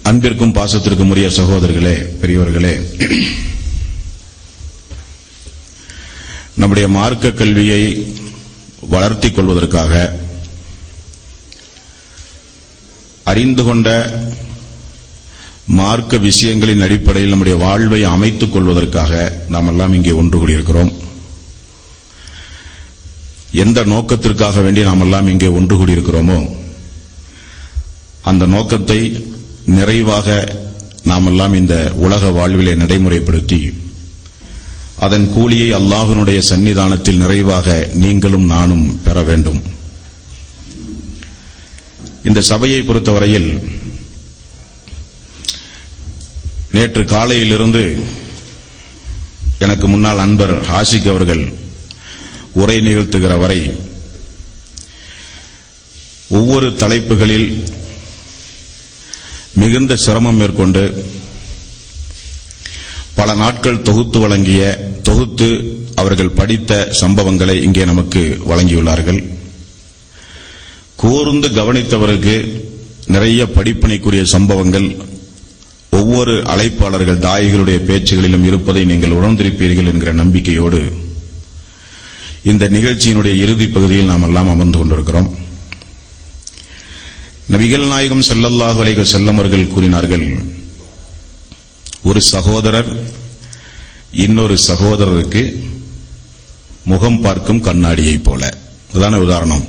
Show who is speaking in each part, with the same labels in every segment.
Speaker 1: அன்பிற்கும் பாசத்திற்கும் உரிய சகோதரர்களே, பெரியவர்களே, நம்முடைய மார்க்க கல்வியை வளர்த்திக் கொள்வதற்காக, அறிந்து கொண்ட மார்க்க விஷயங்களின் அடிப்படையில் நம்முடைய வாழ்வை அமைத்துக் கொள்வதற்காக நாம் எல்லாம் இங்கே ஒன்று கூடியிருக்கிறோம். எந்த நோக்கத்திற்காக வேண்டி நாம் எல்லாம் இங்கே ஒன்று கூடியிருக்கிறோமோ அந்த நோக்கத்தை நிறைவாக நாம் எல்லாம் இந்த உலக வாழ்விலே நடைமுறைப்படுத்தி அதன் கூலியை அல்லாஹ்வினுடைய சன்னிதானத்தில் நிறைவாக நீங்களும் நானும் பெற வேண்டும். இந்த சபையை பொறுத்தவரையில் நேற்று காலையிலிருந்து எனக்கு முன்னால் அன்பர் ஆஷிக் அவர்கள் உரை நிகழ்த்துகிற வரை ஒவ்வொரு தலைப்புகளில் மிகுந்த சிரமம் மேற்கொண்டு பல நாட்கள் தொகுத்து அவர்கள் படித்த சம்பவங்களை இங்கே நமக்கு வழங்கியுள்ளார்கள். கூர்ந்து கவனித்தவருக்கு நிறைய படிப்பினைக்குரிய சம்பவங்கள் ஒவ்வொரு அழைப்பாளர்கள் தாயிகளுடைய பேச்சுகளிலும் இருப்பதை நீங்கள் உணர்ந்திருப்பீர்கள் என்கிற நம்பிக்கையோடு இந்த நிகழ்ச்சியினுடைய இறுதிப் பகுதியில் நாம் எல்லாம் அமர்ந்து கொண்டிருக்கிறோம். நபிகள் நாயகம் ஸல்லல்லாஹு அலைஹி வஸல்லம் அவர்கள் கூறினார்கள், ஒரு சகோதரர் இன்னொரு சகோதரருக்கு முகம் பார்க்கும் கண்ணாடியை போல. அதுதான உதாரணம்.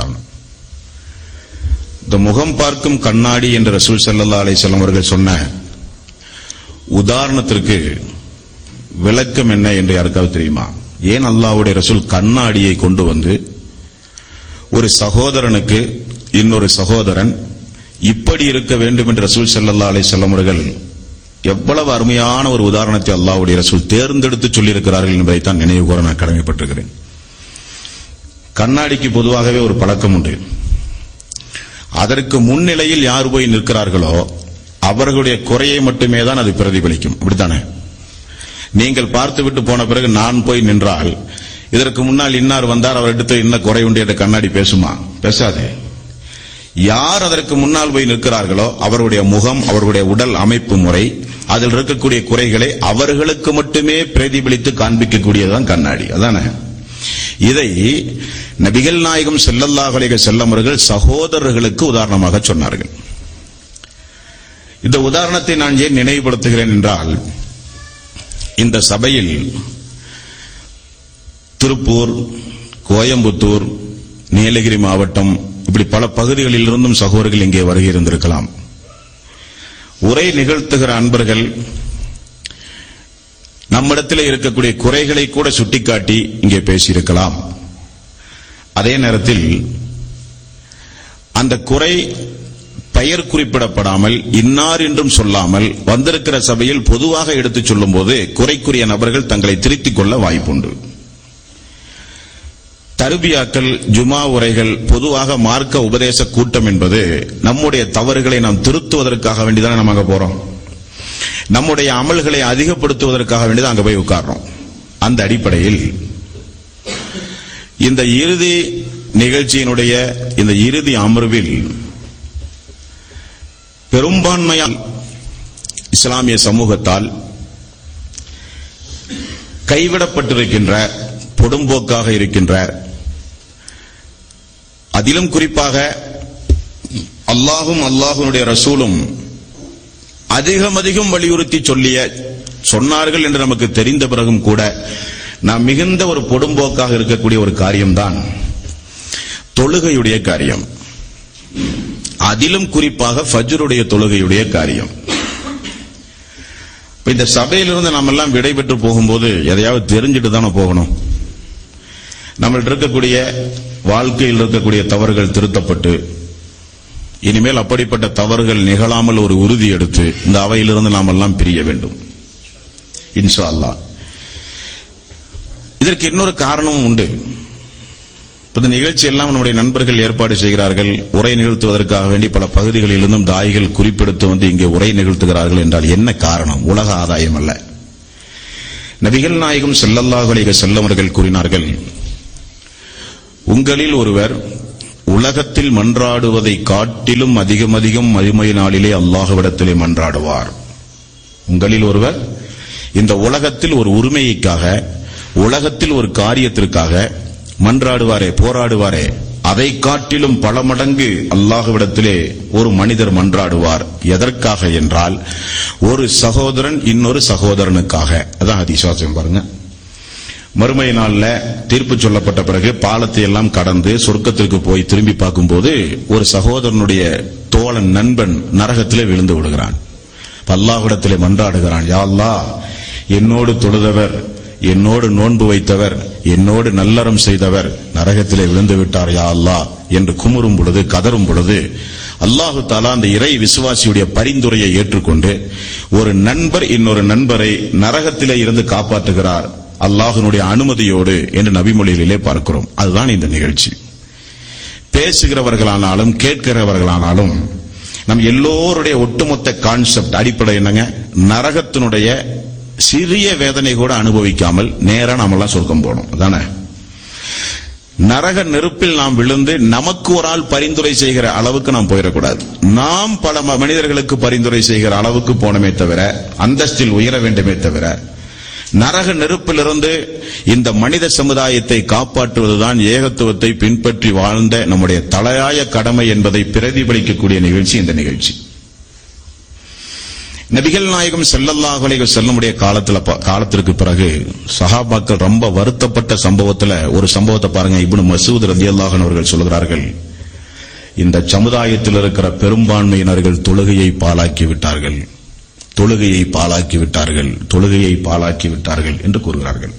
Speaker 1: இந்த முகம் பார்க்கும் கண்ணாடி என்று ரசூல் ஸல்லல்லாஹு அலைஹி வஸல்லம் அவர்கள் சொன்ன உதாரணத்திற்கு விளக்கம் என்ன என்று யாருக்காவது தெரியுமா? ஏன் அல்லாஹ்வுடைய ரசூல் கண்ணாடியை கொண்டு வந்து ஒரு சகோதரனுக்கு இன்னொரு சகோதரன் இப்படி இருக்க வேண்டும் என்று ரசூல் ஸல்லல்லாஹு அலைஹி வஸல்லம் அவர்கள் எவ்வளவு அருமையான ஒரு உதாரணத்தை அல்லாஹ்வுடைய ரசூல் தேர்ந்தெடுத்து சொல்லியிருக்கிறார்கள் என்பதைத்தான் நினைவு கூற நான் கடமைப்பட்டிருக்கிறேன். கண்ணாடிக்கு பொதுவாகவே ஒரு பழக்கம் உண்டு. அதற்கு முன்னிலையில் யார் போய் நிற்கிறார்களோ அவர்களுடைய குறையை மட்டுமே தான் அது பிரதிபலிக்கும். அப்படித்தானே? நீங்கள் பார்த்துவிட்டு போன பிறகு நான் போய் நின்றால் இதற்கு முன்னால் இன்னார் வந்தார், அவரிடத்து என்ன குறை உண்டு என்ற கண்ணாடி பேசுமா? பேசாது. யார் அதற்கு முன்னால் போய் நிற்கிறார்களோ அவருடைய முகம், அவர்களுடைய உடல் அமைப்பு முறை, அதில் இருக்கக்கூடிய குறைகளை அவர்களுக்கு மட்டுமே பிரதிபலித்து காண்பிக்கக்கூடியதுதான் கண்ணாடி. அதானே? இதை நபிகள் நாயகம் ஸல்லல்லாஹு அலைஹி வஸல்லம் அவர்கள் சகோதரர்களுக்கு உதாரணமாக சொன்னார்கள். இந்த உதாரணத்தை நான் ஏன் நினைவுபடுத்துகிறேன் என்றால், இந்த சபையில் திருப்பூர், கோயம்புத்தூர், நீலகிரி மாவட்டம் இப்படி பல பகுதிகளில் இருந்தும் சகோதரர்கள் இங்கே வருகை இருந்திருக்கலாம். உரை நிகழ்த்துகிற அன்பர்கள் நம்மிடத்தில் இருக்கக்கூடிய குறைகளை கூட சுட்டிக்காட்டி இங்கே பேசியிருக்கலாம். அதே நேரத்தில் அந்த குறை பெயர் குறிப்பிடப்படாமல் இன்னார் என்றும் சொல்லாமல் வந்திருக்கிற சபையில் பொதுவாக எடுத்துச் சொல்லும் போது குறைக்குரிய நபர்கள் தங்களை திருத்திக் கொள்ள வாய்ப்புண்டு. தர்பியாக்கள், ஜுமா உரைகள், பொதுவாக மார்க்க உபதேச கூட்டம் என்பது நம்முடைய தவறுகளை நாம் திருத்துவதற்காக வேண்டிதான் நம்ம அங்க போறோம். நம்முடைய அமல்களை அதிகப்படுத்துவதற்காக வேண்டிதான் அங்க போய் உட்கார்றோம். அந்த அடிப்படையில் இந்த இறுதி நிகழ்ச்சியினுடைய இந்த இறுதி அமர்வில் பெரும்பான்மையான இஸ்லாமிய சமூகத்தால் கைவிடப்பட்டிருக்கின்ற, பொடும்போக்காக இருக்கின்ற, அதிலும் குறிப்பாக அல்லாஹும் அல்லாஹ்வுடைய ரசூலும் அதிகம் வலியுறுத்தி சொன்னார்கள் என்று நமக்கு தெரிந்த பிறகும் கூட நாம் மிகுந்த ஒரு பொடும்போக்காக இருக்கக்கூடிய ஒரு காரியம்தான் தொழுகையுடைய காரியம். அதிலும் குறிப்பாக ஃபஜ்ருடைய தொழுகையுடைய காரியம். இந்த சபையிலிருந்து நாம் எல்லாம் விடைபெற்று போகும்போது எதையாவது தெரிஞ்சுட்டு தானே போகணும். நம்மள்ட்ட இருக்கக்கூடிய வாழ்க்கையில் இருக்கக்கூடிய தவறுகள் திருத்தப்பட்டு இனிமேல் அப்படிப்பட்ட தவறுகள் நிகழாமல் ஒரு உறுதி எடுத்து இந்த அவையிலிருந்து நாம் எல்லாம் பிரிய வேண்டும் இன்ஷா அல்லாஹ். இதற்கு இன்னொரு காரணமும் உண்டு. இந்த நிகழ்ச்சி எல்லாம் நம்முடைய நண்பர்கள் ஏற்பாடு செய்கிறார்கள். உரை நிகழ்த்துவதற்காக வேண்டி பல பகுதிகளிலிருந்தும் தாய்கள் குறிப்பெடுத்து வந்து இங்கே உரை நிகழ்த்துகிறார்கள் என்றால் என்ன காரணம்? உலக ஆதாயம் அல்ல. நபிகள் நாயகம் ஸல்லல்லாஹு அலைஹி வஸல்லம் அவர்கள் கூறினார்கள், உங்களில் ஒருவர் உலகத்தில் மன்றாடுவதை காட்டிலும் அதிகம் மறுமை நாளிலே அல்லாஹ்விடத்திலே மன்றாடுவார். உங்களில் ஒருவர் இந்த உலகத்தில் ஒரு உரிமைக்காக, உலகத்தில் ஒரு காரியத்திற்காக மன்றாடுவாரே, போராடுவாரே, அதை காட்டிலும் பல மடங்கு அல்லாஹ்விடத்திலே ஒரு மனிதர் மன்றாடுவார். எதற்காக என்றால், ஒரு சகோதரன் இன்னொரு சகோதரனுக்காக. அதான் ஹதீஸ் பாருங்க. மறுமை நாள்ல தீர்ப்பு சொல்லப்பட்ட பிறகு பாலத்தை எல்லாம் கடந்து சொர்க்கத்திற்கு போய் திரும்பி பார்க்கும்போது ஒரு சகோதரனுடைய தோழன், நண்பன் நரகத்திலே விழுந்து விடுகிறான். அல்லாஹ்விடத்திலே மன்றாடுகிறான், யா அல்லாஹ், என்னோடு தொழுதவர், என்னோடு நோன்பு வைத்தவர், என்னோடு நல்லறம் செய்தவர் நரகத்திலே விழுந்து விட்டார் யா அல்லாஹ் என்று குமுறும் பொழுது, கதறும் பொழுது, அல்லாஹு தஆலா அந்த இறை விசுவாசியுடைய பரிந்துரையை ஏற்றுக்கொண்டு ஒரு நண்பர் இன்னொரு நண்பரை நரகத்திலே இருந்து காப்பாற்றுகிறார் அல்லாஹ்வினுடைய அனுமதியோடு என்று நபிமொழிகளிலே பார்க்கிறோம். அதுதான் இந்த நிகழ்ச்சி. பேசுகிறவர்களானாலும் கேட்கிறவர்களானாலும் நம் எல்லோருடைய ஒட்டுமொத்த கான்செப்ட் அடிப்படை என்னங்க? நரகத்தினுடைய சிறிய வேதனை கூட அனுபவிக்காமல் நேரா நாமெல்லாம் சொர்க்கம் போனோம். அதானே? நரக நெருப்பில் நாம் விழுந்து நமக்கு ஒரு ஆள் பரிந்துரை செய்கிற அளவுக்கு நாம் போயிடக்கூடாது. நாம் பல மனிதர்களுக்கு பரிந்துரை செய்கிற அளவுக்கு போனமே தவிர, அந்தஸ்தில் உயர வேண்டுமே தவிர, நரக நெருப்பிலிருந்து இந்த மனித சமுதாயத்தை காப்பாற்றுவதுதான் ஏகத்துவத்தை பின்பற்றி வாழ்ந்த நம்முடைய தலையாய கடமை என்பதை பிரதிபலிக்கக்கூடிய நிகழ்ச்சி இந்த நிகழ்ச்சி. நபிகள் நாயகம் ஸல்லல்லாஹு அலைஹி வஸல்லமுடைய காலத்திற்கு பிறகு சஹாபாக்கள் ரொம்ப வருத்தப்பட்ட சம்பவத்துல ஒரு சம்பவத்தை பாருங்க. இப்னு மஸ்ஊத் ரலியல்லாஹு அன்ஹு அவர்கள் சொல்கிறார்கள், இந்த சமுதாயத்தில் இருக்கிற பெரும்பான்மையினர்கள் தொழுகையை பாழாக்கி விட்டார்கள், தொழுகையை பாழாக்கி விட்டார்கள், தொழுகையை பாழாக்கி விட்டார்கள் என்று கூறுகிறார்கள்.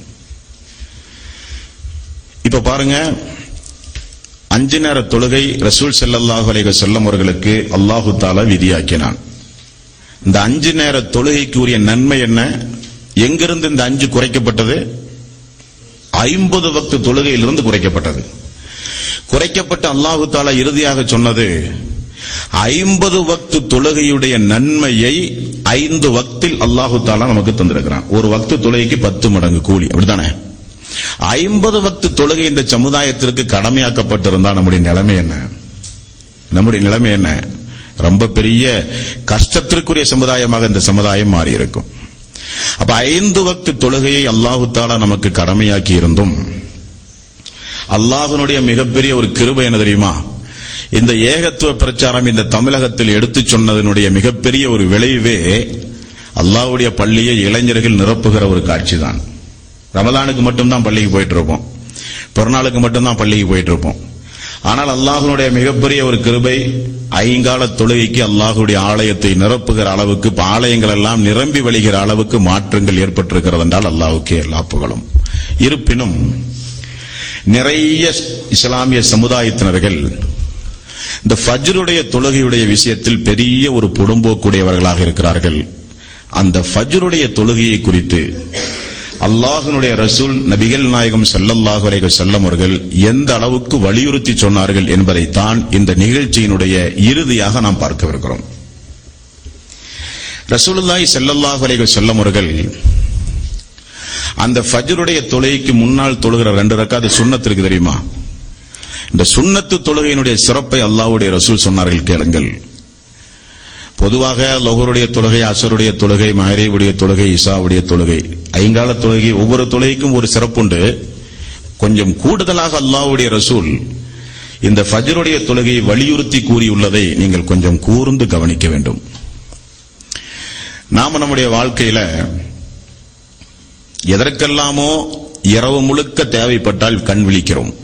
Speaker 1: இப்ப பாருங்க, 5 நேர தொழுகை ரசூல் ஸல்லல்லாஹு அலைஹி வஸல்லம் அவர்களுக்கு அல்லாஹு தஆலா விதியாக்கினான். இந்த 5 நேர தொழுகைக்கு உரிய நன்மை என்ன? எங்கிருந்து இந்த 5 குறைக்கப்பட்டது? 50 வக்து தொழுகையிலிருந்து குறைக்கப்பட்டது. குறைக்கப்பட்ட அல்லாஹு தஆலா இறுதியாக சொன்னது, 50 வக்து தொழுகையுடைய நன்மையை 5 வக்தில் அல்லாஹு தஆலா நமக்கு தந்திருக்கிறான். ஒரு வக்து தொழுகைக்கு 10 மடங்கு கூலி, அப்படித்தானே? 50 வக்து தொழுகை இந்த சமுதாயத்திற்கு கடமையாக்கப்பட்டிருந்தா நம்முடைய நிலைமை என்ன? நம்முடைய நிலைமை என்ன? ரொம்ப பெரிய கஷ்டத்திற்குரிய சமுதாயமாக இந்த சமுதாயம் மாறி இருக்கும். அப்ப 5 வக்து தொழுகையை அல்லாஹு தஆலா நமக்கு கடமையாக்கி இருந்தும் அல்லாஹ்வினுடைய மிகப்பெரிய ஒரு கிருபை என்ன தெரியுமா? இந்த ஏகத்துவ பிரச்சாரம் இந்த தமிழகத்தில் எடுத்துச் சொன்னதனுடைய மிகப்பெரிய ஒரு விளைவே அல்லாஹ்வுடைய பள்ளியை இளைஞர்கள் நிரப்புகிற ஒரு காட்சி தான். ரமலானுக்கு மட்டும்தான் பள்ளிக்கு போயிட்டு இருப்போம், பிறநாளுக்கு மட்டும்தான் பள்ளிக்கு போயிட்டு இருப்போம். ஆனால் அல்லாஹ்வுடைய மிகப்பெரிய ஒரு கிருபை, 5 கால தொழுகைக்கு அல்லாஹ்வுடைய ஆலயத்தை நிரப்புகிற அளவுக்கு, ஆலயங்கள் எல்லாம் நிரம்பி வழிகிற அளவுக்கு மாற்றங்கள் ஏற்பட்டிருக்கிறது என்றால் அல்லாஹ்வுக்கே எல்லா புகழும். இருப்பினும் நிறைய இஸ்லாமிய சமுதாயத்தினர்கள் இந்த ஃபஜ்ருடைய தொழுகையுடைய விஷயத்தில் பெரிய ஒரு புறம்போக்குடையவர்களாக இருக்கிறார்கள். அந்த ஃபஜ்ருடைய தொழுகையை குறித்து அல்லாஹ்வினுடைய ரசூல் நபிகள் நாயகம் ஸல்லல்லாஹு அலைஹி வஸல்லம் அவர்கள் எந்த அளவுக்கு வலியுறுத்தி சொன்னார்கள் என்பதைத்தான் இந்த நிகழ்ச்சியினுடைய இறுதியாக நாம் பார்க்கவிருக்கிறோம். ரசூலுல்லாஹி ஸல்லல்லாஹு அலைஹி வஸல்லம் அவர்கள் அந்த ஃபஜ்ருடைய தொழுகைக்கு முன்னால் தொழுகிற 2 ரக்காத் சுன்னத் இருக்கு தெரியுமா? இந்த சுன்னத்து தொழுகையினுடைய சிறப்பை அல்லாஹ்வுடைய ரசூல் சொன்னார்கள், கேளுங்கள். பொதுவாக லொஹருடைய தொழுகை, அஸருடைய தொழுகை, மஹ்ரிபுடைய தொழுகை, இஷாவுடைய தொழுகை, 5 கால தொழுகை, ஒவ்வொரு தொழுகைக்கும் ஒரு சிறப்புண்டு. கொஞ்சம் கூடுதலாக அல்லாஹ்வுடைய ரசூல் இந்த ஃபஜ்ருடைய தொழுகையை வலியுறுத்தி கூறியுள்ளதை நீங்கள் கொஞ்சம் கூர்ந்து கவனிக்க வேண்டும். நாம நம்முடைய வாழ்க்கையில எதற்கெல்லாமோ இரவு முழுக்க தேவைப்பட்டால் கண் விழிக்கிறோம்.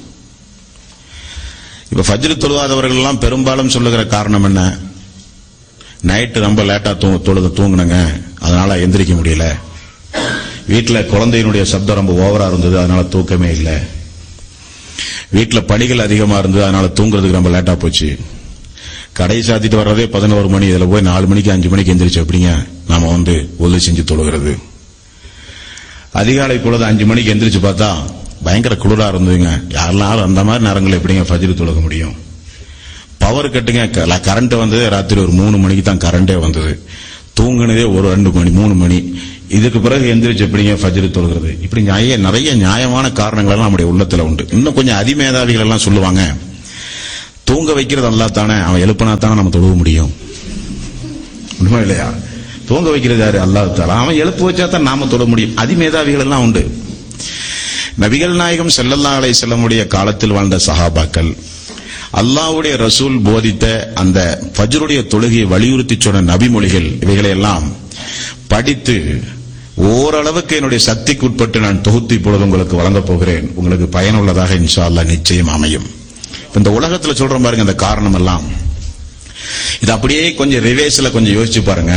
Speaker 1: இப்ப ஃபஜ்ர் தொழுவாதவர்கள் எல்லாம் பெரும்பாலும் சொல்லுகிற காரணம் என்ன? நைட்டு ரொம்ப லேட்டா தூங்குனங்க, அதனால எந்திரிக்க முடியல, வீட்டுல குழந்தையினுடைய சப்தம் ரொம்ப ஓவரா இருந்தது, அதனால தூக்கமே இல்லை, வீட்டுல பணிகள் அதிகமா இருந்தது, அதனால தூங்குறதுக்கு ரொம்ப லேட்டா போச்சு, கடை சாத்திட்டு வர்றதே 11 மணி, இதுல போய் 4 மணிக்கு 5 மணிக்கு எந்திரிச்சு எப்படிங்க நாம ஒது செஞ்சு தொழுகிறது? அதிகாலை பொழுது 5 மணிக்கு எந்திரிச்சு பார்த்தா பயங்கர குளிரா இருந்ததுங்க. யாரெல்லாம் அந்த மாதிரி நேரங்கள் எப்படிங்க ஃபஜ்ர் தொழுக முடியும்? பவர் கட்டுங்க, கரண்ட் வந்தது ராத்திரி ஒரு 3 மணிக்கு தான் கரண்டே வந்தது, தூங்குனதே ஒரு 2 மணி 3 மணி, இதுக்கு பிறகு எந்திரிச்சு எப்படிங்க ஃபஜ்ர் தொழுகிறது? இப்படி நிறைய நியாயமான காரணங்கள் எல்லாம் நம்முடைய உள்ளத்துல உண்டு. இன்னும் கொஞ்சம் அதிமேதாவிகள் எல்லாம் சொல்லுவாங்க, தூங்க வைக்கிறது அல்லாஹ் தானே, அவன் எழுப்பினா தானே நம்ம தொழுவ முடியும். உண்மை இல்லையா? தூங்க வைக்கிறது யாரு? அல்லாஹ் தஆலா. அவன் எழுப்பு வச்சா தான் நாம தொழ முடியும். அதிமேதாவிகள் எல்லாம் உண்டு. நபிகள் நாயகம் ஸல்லல்லாஹு அலைஹி வஸல்லமுடைய காலத்தில் வாழ்ந்த சஹாபாக்கள் அல்லாஹ்வுடைய ரசூல் போதித்த அந்த ஃபஜ்ருடைய தொழுகையை வலியுறுத்தி சொன்ன நபிமொழிகள் இவைகளை எல்லாம் படித்து ஓரளவுக்கு என்னுடைய சக்திக்கு உட்பட்டு நான் தொகுத்து இப்பொழுது உங்களுக்கு வழங்கப் போகிறேன். உங்களுக்கு பயனுள்ளதாக இன்ஷா அல்லாஹ் நிச்சயம் அமையும். இந்த உலகத்துல சொல்றோம் பாருங்க, இந்த காரணம் எல்லாம் இது அப்படியே கொஞ்சம் ரிவேர்ஸ்ல கொஞ்சம் யோசிச்சு பாருங்க.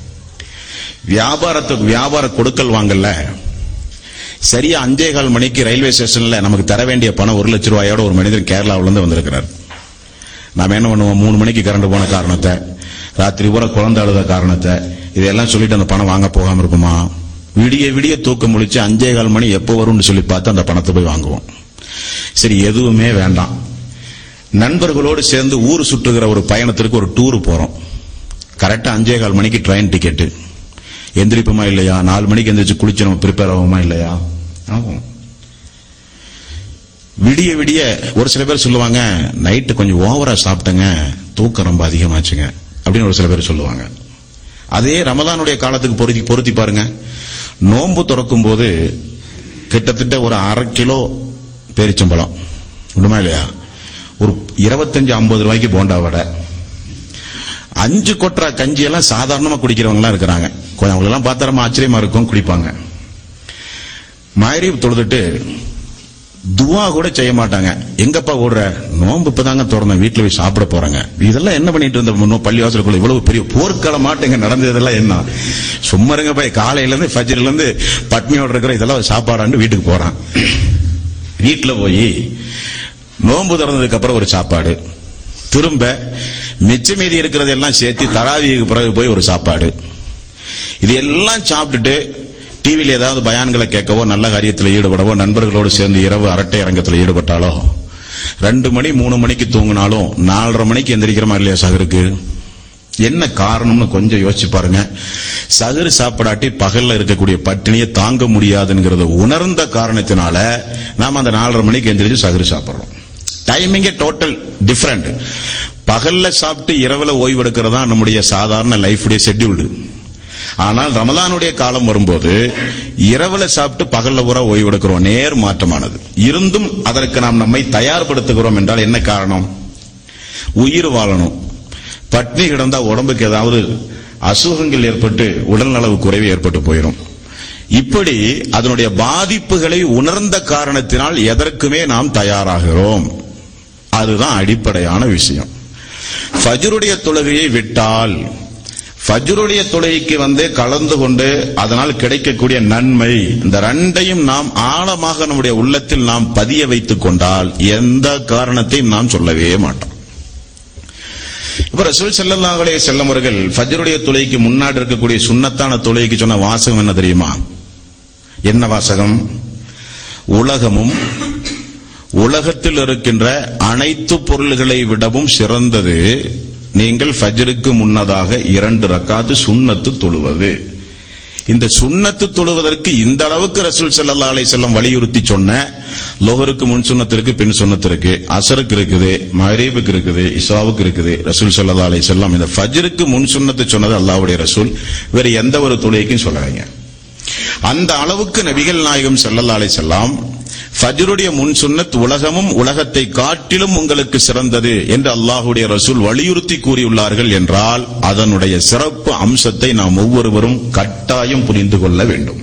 Speaker 1: வியாபார கொடுக்கல் வாங்கல சரியா 5:15 மணிக்கு ரயில்வே ஸ்டேஷன்ல நமக்கு தர வேண்டிய பணம் 1 லட்சம் ரூபாயோட ஒரு மனிதன் கேரளாவில இருந்து வந்திருக்கிறார். நாம என்ன பண்ணுவோம்? 3 மணிக்கு கரண்ட் போன காரணத்தை, ராத்திரி பூரா குழந்தை அழுத காரணத்தை, இதெல்லாம் சொல்லிட்டு அந்த பணம் வாங்க போகாம இருக்குமா? விடிய தூக்கம் முழிச்சு 5:15 மணி எப்போ வரும்னு சொல்லி பார்த்து அந்த பணத்தை போய் வாங்குவோம். சரி, எதுவுமே வேண்டாம். நண்பர்களோடு சேர்ந்து ஊர் சுற்றுகிற ஒரு பயணத்திற்கு ஒரு டூர் போறோம். கரெக்டா 5:15 மணிக்கு ட்ரெயின் டிக்கெட்டு. எந்திரிப்போமா இல்லையா? 4 மணிக்கு எந்திரிச்சு குளிச்சு நம்ம ப்ரிப்பேர் ஆகுமா இல்லையா? ஆகும். விடிய ஒரு சில பேர் சொல்லுவாங்க, நைட்டு கொஞ்சம் ஓவரா சாப்பிட்டங்க, தூக்கம் ரொம்ப அதிகமாச்சுங்க அப்படின்னு ஒரு சில பேர் சொல்லுவாங்க. அதே ரமலானுடைய காலத்துக்கு பொருத்தி பாருங்க. நோன்பு திறக்கும் போது கிட்டத்தட்ட ஒரு 1/2 கிலோ பேரிச்சம்பழம், உண்மை இல்லையா? ஒரு 25-50 ரூபாய்க்கு போண்டா வடை, 5 கொட்டரா கஞ்சி எல்லாம் சாதாரணமா குடிக்கிறவங்க எல்லாம் இருக்கிறாங்க. கொஞ்சம் அவங்களெல்லாம் பார்த்தா ரொம்ப ஆச்சரியமா இருக்கும், குடிப்பாங்க. மக்ரிப் தொழுதுட்டு துவா கூட செய்ய மாட்டாங்க. எங்கப்பா ஓடுற? நோன்பு இப்பதாங்க திறந்தேன், வீட்டுல போய் சாப்பிட போறாங்க. இதெல்லாம் என்ன பண்ணிட்டு இருந்த பள்ளிவாசலுக்குள்ள இவ்வளவு பெரிய போர்க்கள மாட்டேங்க நடந்ததெல்லாம் என்ன? சும்மா இருங்க போய், காலையில இருந்து ஃபஜ்ர்ல இருந்து பட்னியோட இருக்கிற இதெல்லாம் சாப்பாடான்னு வீட்டுக்கு போறான். வீட்டுல போய் நோன்பு திறந்ததுக்கு அப்புறம் ஒரு சாப்பாடு, திரும்ப மிச்ச மீதி இருக்கிறதெல்லாம் சேர்த்து தராவிக்கு பிறகு போய் ஒரு சாப்பாடு. இது எல்லாம் சாப்பிட்டுட்டு டிவியில் ஏதாவது பயான்களை கேட்கவோ, நல்ல காரியத்தில் ஈடுபடவோ, நண்பர்களோடு சேர்ந்து இரவு அரட்டை அரங்கத்தில் ஈடுபட்டாலோ, 2 மணி 3 மணிக்கு தூங்கினாலும் 4:30 மணிக்கு எந்திரிக்கிறோமா இல்லையா சகருக்கு? என்ன காரணம்னு கொஞ்சம் யோசிச்சு பாருங்க. சகரு சாப்பிடாட்டி பகல்ல இருக்கக்கூடிய பட்டினியை தாங்க முடியாதுங்கிறத உணர்ந்த காரணத்தினால நாம அந்த 4:30 மணிக்கு எந்திரிச்சு சகரு சாப்பிடுறோம். டைமிங்கே டோட்டல் டிஃபரெண்ட். பகல்ல சாப்பிட்டு இரவுல ஓய்வு எடுக்கிறதா நம்முடைய சாதாரண லைஃபுடைய ஷெட்யூல்டு. ஆனால் ரமலானுடைய காலம் வரும்போது இரவுல சாப்பிட்டு பகல்ல பூரா ஓய்வு எடுக்கிறோம். நேர் மாற்றமானது. இருந்தும் அதற்கு நாம் நம்மை தயார்படுத்துகிறோம் என்றால் என்ன காரணம்? உயிர் வாழணும். பட்னி கிடந்தா உடம்புக்கு ஏதாவது அசுகங்கள் ஏற்பட்டு உடல்நலவு குறைவு ஏற்பட்டு போயிடும். இப்படி அதனுடைய பாதிப்புகளை உணர்ந்த காரணத்தினால் எதற்குமே நாம் தயாராகிறோம். அதுதான் அடிப்படையான விஷயம். ஃபஜ்ருடைய தொழுகையை விட்டால், ஃபஜ்ருடைய தொழுகைக்கு கலந்து கொண்டு அதனால் கிடைக்கக்கூடிய நன்மை, இந்த 2ஐயும் நாம் ஆழமாக நம்முடைய உள்ளத்தில் நாம் பதிய வைத்துக் கொண்டால் எந்த காரணத்தையும் நாம் சொல்லவே மாட்டோம். இப்ப ரசூல் ஸல்லல்லாஹு அலைஹி வஸல்லம் அவர்கள் ஃபஜ்ருடைய தொழுகைக்கு முன்னாடி இருக்கக்கூடிய சுன்னத்தான தொழுகைக்கு சொன்ன வாசகம் என்ன தெரியுமா? என்ன வாசகம்? உலகமும் உலகத்தில் இருக்கின்ற அனைத்து பொருள்களை விடவும் சிறந்தது நீங்கள் ஃபஜ்ருக்கு முன்னதாக 2 ரக்காத்து சுன்னத்து தொழுவது. இந்த சுன்னத்து தொழுவதற்கு இந்த அளவுக்கு ரசூல் ஸல்லல்லாஹு அலைஹி வஸல்லம் வலியுறுத்தி சொன்ன, லோஹருக்கு முன் சுன்னத்திற்கு பின் சுன்னத்திற்கு, அசருக்கு இருக்குது, மக்ரிபுக்கு இருக்குது, இஷாவுக்கு இருக்குது. ரசூல் ஸல்லல்லாஹு அலைஹி வஸல்லம் இந்த ஃபஜ்ருக்கு முன் சுன்னத்து சொன்னது அல்லாஹ்வுடைய ரசூல், வேற எந்த ஒரு தொழுகைக்கும் சொல்லலைங்க. அந்த அளவுக்கு நபிகள் நாயகம் ஸல்லல்லாஹு அலைஹி வஸல்லம் ஃபஜ்ருடைய முன் சுன்னத் உலகமும் உலகத்தை காட்டிலும் உங்களுக்கு சிறந்தது என்று அல்லாஹ்வுடைய ரசூல் வலியுறுத்தி கூறியுள்ளார்கள் என்றால் அதனுடைய சிறப்பு அம்சத்தை நாம் ஒவ்வொருவரும் கட்டாயம் புரிந்து கொள்ள வேண்டும்.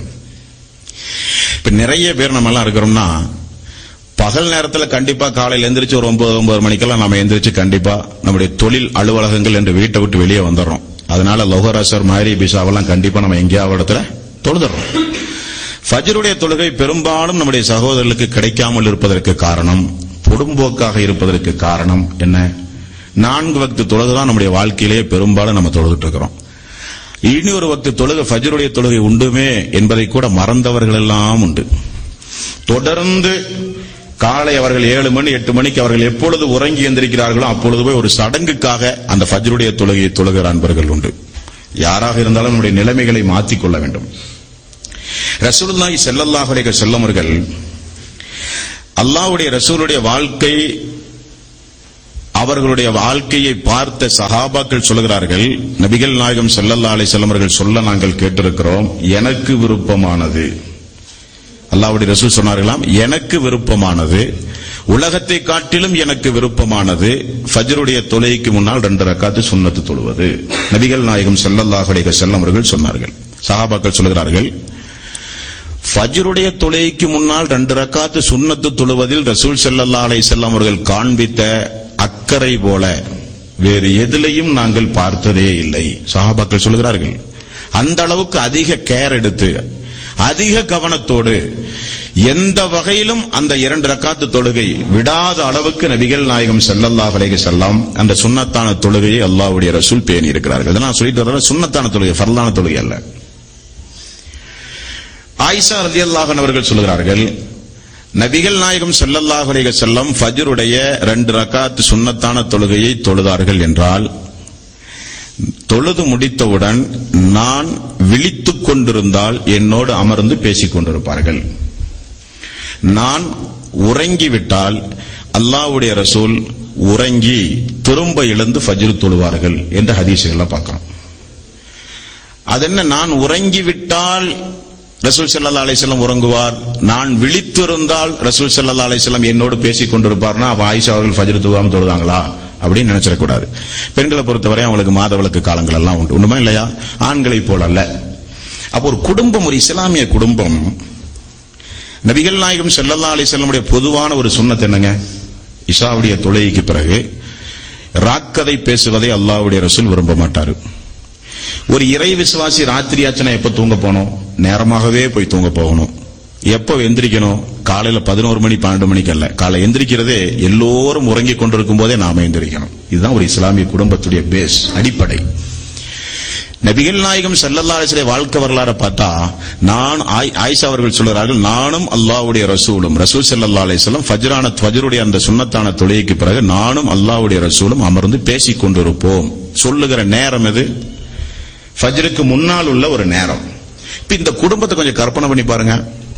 Speaker 1: இப்ப நிறைய பேர் நம்ம எல்லாம் இருக்கிறோம்னா, பகல் நேரத்தில் கண்டிப்பா காலையில் எந்திரிச்சு ஒரு 9 மணிக்கெல்லாம் நம்ம எந்திரிச்சு கண்டிப்பா நம்முடைய தொழில் அலுவலகங்கள் என்று வீட்டை விட்டு வெளியே வந்துடுறோம். அதனால லோஹர் அசர் மக்ரிப் இஷாவெல்லாம் கண்டிப்பா நம்ம எங்கேயாவது இடத்துல தொழுதுறோம். ஃபஜ்ருடைய தொழுகை பெரும்பாலும் நம்முடைய சகோதரர்களுக்கு கிடைக்காமல் இருப்பதற்கு காரணம், பொடும்போக்காக இருப்பதற்கு காரணம் என்ன? 4 வக்து தொழுகை தான் நம்முடைய வாழ்க்கையிலேயே பெரும்பாலும் நம்ம தொழுதுட்டு இருக்கிறோம். இனி ஒரு வக்து தொழுகை ஃபஜ்ருடைய தொழுகை உண்டுமே என்பதை கூட மறந்தவர்கள் எல்லாம் உண்டு. தொடர்ந்து காலை அவர்கள் 7 மணி 8 மணிக்கு அவர்கள் எப்பொழுது உறங்கி எந்திருக்கிறார்களோ அப்பொழுது போய் ஒரு சடங்குக்காக அந்த ஃபஜ்ருடைய தொழுகையை தொழுகிற அன்பர்கள் உண்டு. யாராக இருந்தாலும் நம்முடைய நிலைமைகளை மாற்றிக்கொள்ள வேண்டும். ரசூலுல்லாஹி ஸல்லல்லாஹு அலைஹி வஸல்லம் அவர்கள் அல்லாஹ்வுடைய ரசூலுடைய வாழ்க்கை அவர்களுடைய வாழ்க்கையை பார்த்த சஹாபாக்கள் சொல்கிறார்கள், நபிகள் நாயகம் ஸல்லல்லாஹு அலைஹி வஸல்லம் அவர்கள் சொல்ல நாங்கள் கேட்டிருக்கிறோம், எனக்கு விருப்பமானது. அல்லாஹ்வுடைய ரசூல் சொன்னார்களாம், எனக்கு விருப்பமானது, உலகத்தை காட்டிலும் எனக்கு விருப்பமானது ஃபஜ்ருடைய தொழுகைக்கு முன்னால் 2 ரக்காத்து சுன்னத்து தொழுவது. நபிகள் நாயகம் ஸல்லல்லாஹு அலைஹி வஸல்லம் அவர்கள் சொன்னார்கள். சஹாபாக்கள் சொல்கிறார்கள், ஃபஜ்ருடைய தொழுகைக்கு முன்னால் 2 ரக்காத்து சுன்னத்து தொழுவதில் ரசூல் ஸல்லல்லாஹு அலைஹி வஸல்லம் அவர்கள் காண்பித்த அக்கறை போல வேறு எதிலையும் நாங்கள் பார்த்ததே இல்லை. சஹாபாக்கள் சொல்கிறார்கள், அந்த அளவுக்கு அதிக கேர் எடுத்து அதிக கவனத்தோடு எந்த வகையிலும் அந்த 2 ரக்காத்து தொழுகை விடாத அளவுக்கு நபிகள் நாயகம் ஸல்லல்லாஹு அலைஹி வஸல்லம் அந்த சுன்னத்தான தொழுகையை அல்லாஹ்வுடைய ரசூல் பேணி இருக்கிறார்கள். இதெல்லாம் சொல்லிட்டு வர சுன்னத்தான தொழுகை, ஃபர்லான தொழுகை அல்ல. ஆயிஷா ரலியல்லாஹு அன்ஹா அவர்கள் சொல்கிறார்கள், நபிகள் நாயகம் ஸல்லல்லாஹு அலைஹி வஸல்லம் ஃபஜ்ருடைய 2 ரக்காத் சுன்னத்தான தொழுகையை தொழுதார்கள் என்றால், தொழுது முடித்தவுடன் நான் விழித்துக் கொண்டிருந்தால் என்னோடு அமர்ந்து பேசிக் கொண்டிருப்பார்கள். நான் உறங்கிவிட்டால் அல்லாஹ்வுடைய ரசூல் உறங்கி திரும்ப எழுந்து ஃபஜ்ர் தொழுவார்கள் என்ற ஹதீஸ்களை பார்க்கிறோம். அதென்ன, நான் உறங்கிவிட்டால் ரசூல் ஸல்லல்லாஹு அலைஹி வஸல்லம் உறங்குவார், நான் விழித்திருந்தால் ரசூல் ஸல்லல்லாஹு அலைஹி வஸல்லம் என்னோடு பேசிக் கொண்டிருப்பார்னா அப்ப ஆயிஷா அவர்கள் ஃபஜ்ர் தொழுவாம தொழுதாங்களா அப்படின்னு நினைச்சிடக்கூடாது. பெண்களை பொறுத்தவரை அவங்களுக்கு மாதவிலக்கு காலங்கள் எல்லாம் உண்டு, உண்டுமா இல்லையா? ஆண்களை போல அல்ல. அப்போ ஒரு குடும்பம், ஒரு இஸ்லாமிய குடும்பம், நபிகள் நாயகம் ஸல்லல்லாஹு அலைஹி வஸல்லம் உடைய பொதுவான ஒரு சுன்னத் என்னங்க? இஷாவுடைய தொழுகைக்கு பிறகு ராக்கதை பேசுவதை அல்லாஹ்வுடைய ரசூல் விரும்ப மாட்டாரு. ஒரு இறை விசுவாசி ராத்திரியாச்சுனா எப்ப தூங்க போகணும்? நேரமாகவே போய் தூங்க போகணும். எப்ப எந்திரிக்கணும்? காலையில 11 மணி 12 மணிக்கு அல்ல. காலை எந்திரிக்கிறதே எல்லோரும் உறங்கிக் கொண்டிருக்கும் போதே நாம எந்திரிக்கணும். இதுதான் ஒரு இஸ்லாமிய குடும்பத்துடைய பேஸ், அடிப்படை. நபிகள் நாயகம் ஸல்லல்லாஹு அலைஹி வஸல்லம் வாழ்க்கை வரலாறு பார்த்தா, ஆயிஷா அவர்கள் சொல்கிறார்கள், நானும் அல்லாஹ்வுடைய ரசூலும், ரசூல் ஸல்லல்லாஹு அலைஹி வஸல்லம் ஃபஜ்ருடைய அந்த சுன்னத்தான தொழுகைக்கு பிறகு நானும் அல்லாஹ்வுடைய ரசூலும் அமர்ந்து பேசிக் கொண்டிருப்போம். சொல்லுகிற நேரம் எது? ஃபஜ்ருக்கு முன்னால் உள்ள ஒரு நேரம். இப்ப இந்த குடும்பத்தை கொஞ்சம் கற்பனை பண்ணி பாருங்க.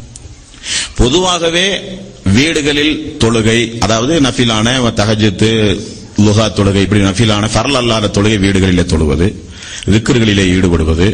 Speaker 1: பொதுவாகவே வீடுகளில் தொழுகை, அதாவது நஃபிலான தஹஜ்ஜுத், லுஹா தொழுகை, இப்படி நஃபிலான ஃபர்ல் அல்லாத தொழுகை வீடுகளிலே தொழுவது, விக்ர்களிலே ஈடுபடுவது,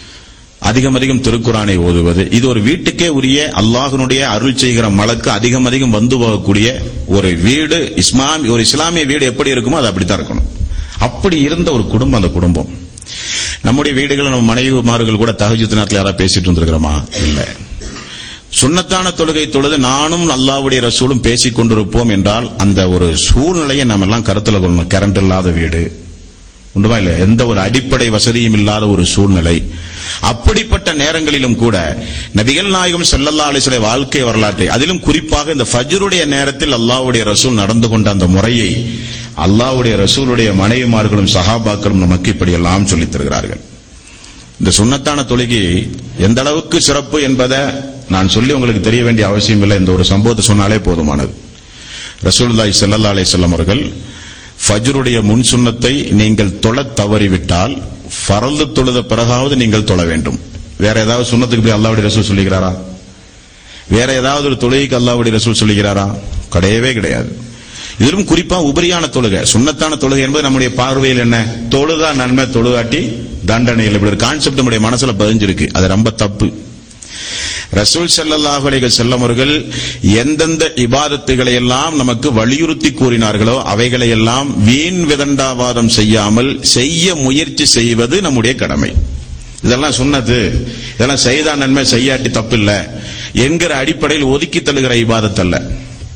Speaker 1: அதிகம் திருக்குரானை ஓதுவது, இது ஒரு வீட்டுக்கே உரிய அல்லாஹ்வுடைய அருள் செய்கிற மலக்கு அதிகம் வந்து போகக்கூடிய ஒரு வீடு. ஒரு இஸ்லாமிய வீடு எப்படி இருக்குமோ அது அப்படித்தான் இருக்கணும். அப்படி இருந்த ஒரு குடும்பம் அந்த குடும்பம். நம்முடைய வீடுகளில் நம்ம மனைவிமார்கள் கூட தஹஜ்ஜுத் நேரத்தில் யாராவது பேசிட்டு இருந்திருக்கிறோமா? இல்ல. சுன்னத்தான தொழுகை தொழுது நானும் அல்லாஹ்வுடைய ரசூலும் பேசிக் கொண்டிருப்போம் என்றால் அந்த ஒரு சூழ்நிலையை நம்ம எல்லாம் கருத்துல கொள்ளணும். கரண்ட் இல்லாத வீடு உண்டுமா இல்ல, எந்த ஒரு அடிப்படை வசதியும் இல்லாத ஒரு சூழ்நிலை. அப்படிப்பட்ட நேரங்களிலும் கூட நபிகள் நாயகம் ஸல்லல்லாஹு அலைஹி வஸல்லம் வாழ்க்கை வரலாற்றை, அதிலும் குறிப்பாக இந்த ஃபஜ்ருடைய நேரத்தில் அல்லாஹ்வுடைய ரசூல் நடந்து கொண்ட அந்த முறையை அல்லாஹ்வுடைய ரசூலுடைய மனைவிமார்களும் சஹாபாக்களும் நமக்கு இப்படி எல்லாம் சொல்லித் தருகிறார்கள். இந்த சுன்னத்தான தொழுகை எந்த அளவுக்கு சிறப்பு என்பதை நான் சொல்லி உங்களுக்கு தெரிய வேண்டிய அவசியம் இல்லை. இந்த ஒரு சம்பவத்தை சொன்னாலே போதுமானது. ரசூலுல்லாஹி ஸல்லல்லாஹு அலைஹி வஸல்லம் அவர்கள் ஃபஜ்ருடைய முன் சுன்னத்தை நீங்கள் தொழத் தவறிவிட்டால் ஃபர்து தொழுத பிறகாவது நீங்கள் தொழ வேண்டும். வேற ஏதாவது சுன்னத்துக்கு போய் அல்லாஹ்வுடைய ரசூல் சொல்லுகிறாரா? வேற ஏதாவது ஒரு தொழுகைக்கு அல்லாஹ்வுடைய ரசூல் சொல்லுகிறாரா? கிடையவே கிடையாது. இதிலும் குறிப்பா உபரியான தொழுகை, சுன்னத்தான தொழுகை என்பது நம்முடைய பார்வையில் என்ன? தொழுதா நன்மை, தொழுகாட்டி தண்டனை. இப்படி ஒரு கான்செப்ட் நம்முடைய மனசுல பதிஞ்சிருக்கு. அது ரொம்ப தப்பு. ரசூல் ஸல்லல்லாஹு அலைஹி வஸல்லம் அவர்கள் எந்தெந்த இபாதத்துகளை எல்லாம் நமக்கு வலியுறுத்தி கூறினார்களோ அவைகளை எல்லாம் வீண் விதண்டாவாதம் செய்யாமல் செய்ய முயற்சி செய்வது நம்முடைய கடமை. இதெல்லாம் சுன்னத்து, இதெல்லாம் செய்தா நன்மை, செய்யாட்டி தப்பு இல்ல என்கிற அடிப்படையில் ஒதுக்கி தள்ளுகிற இபாதத் அல்ல.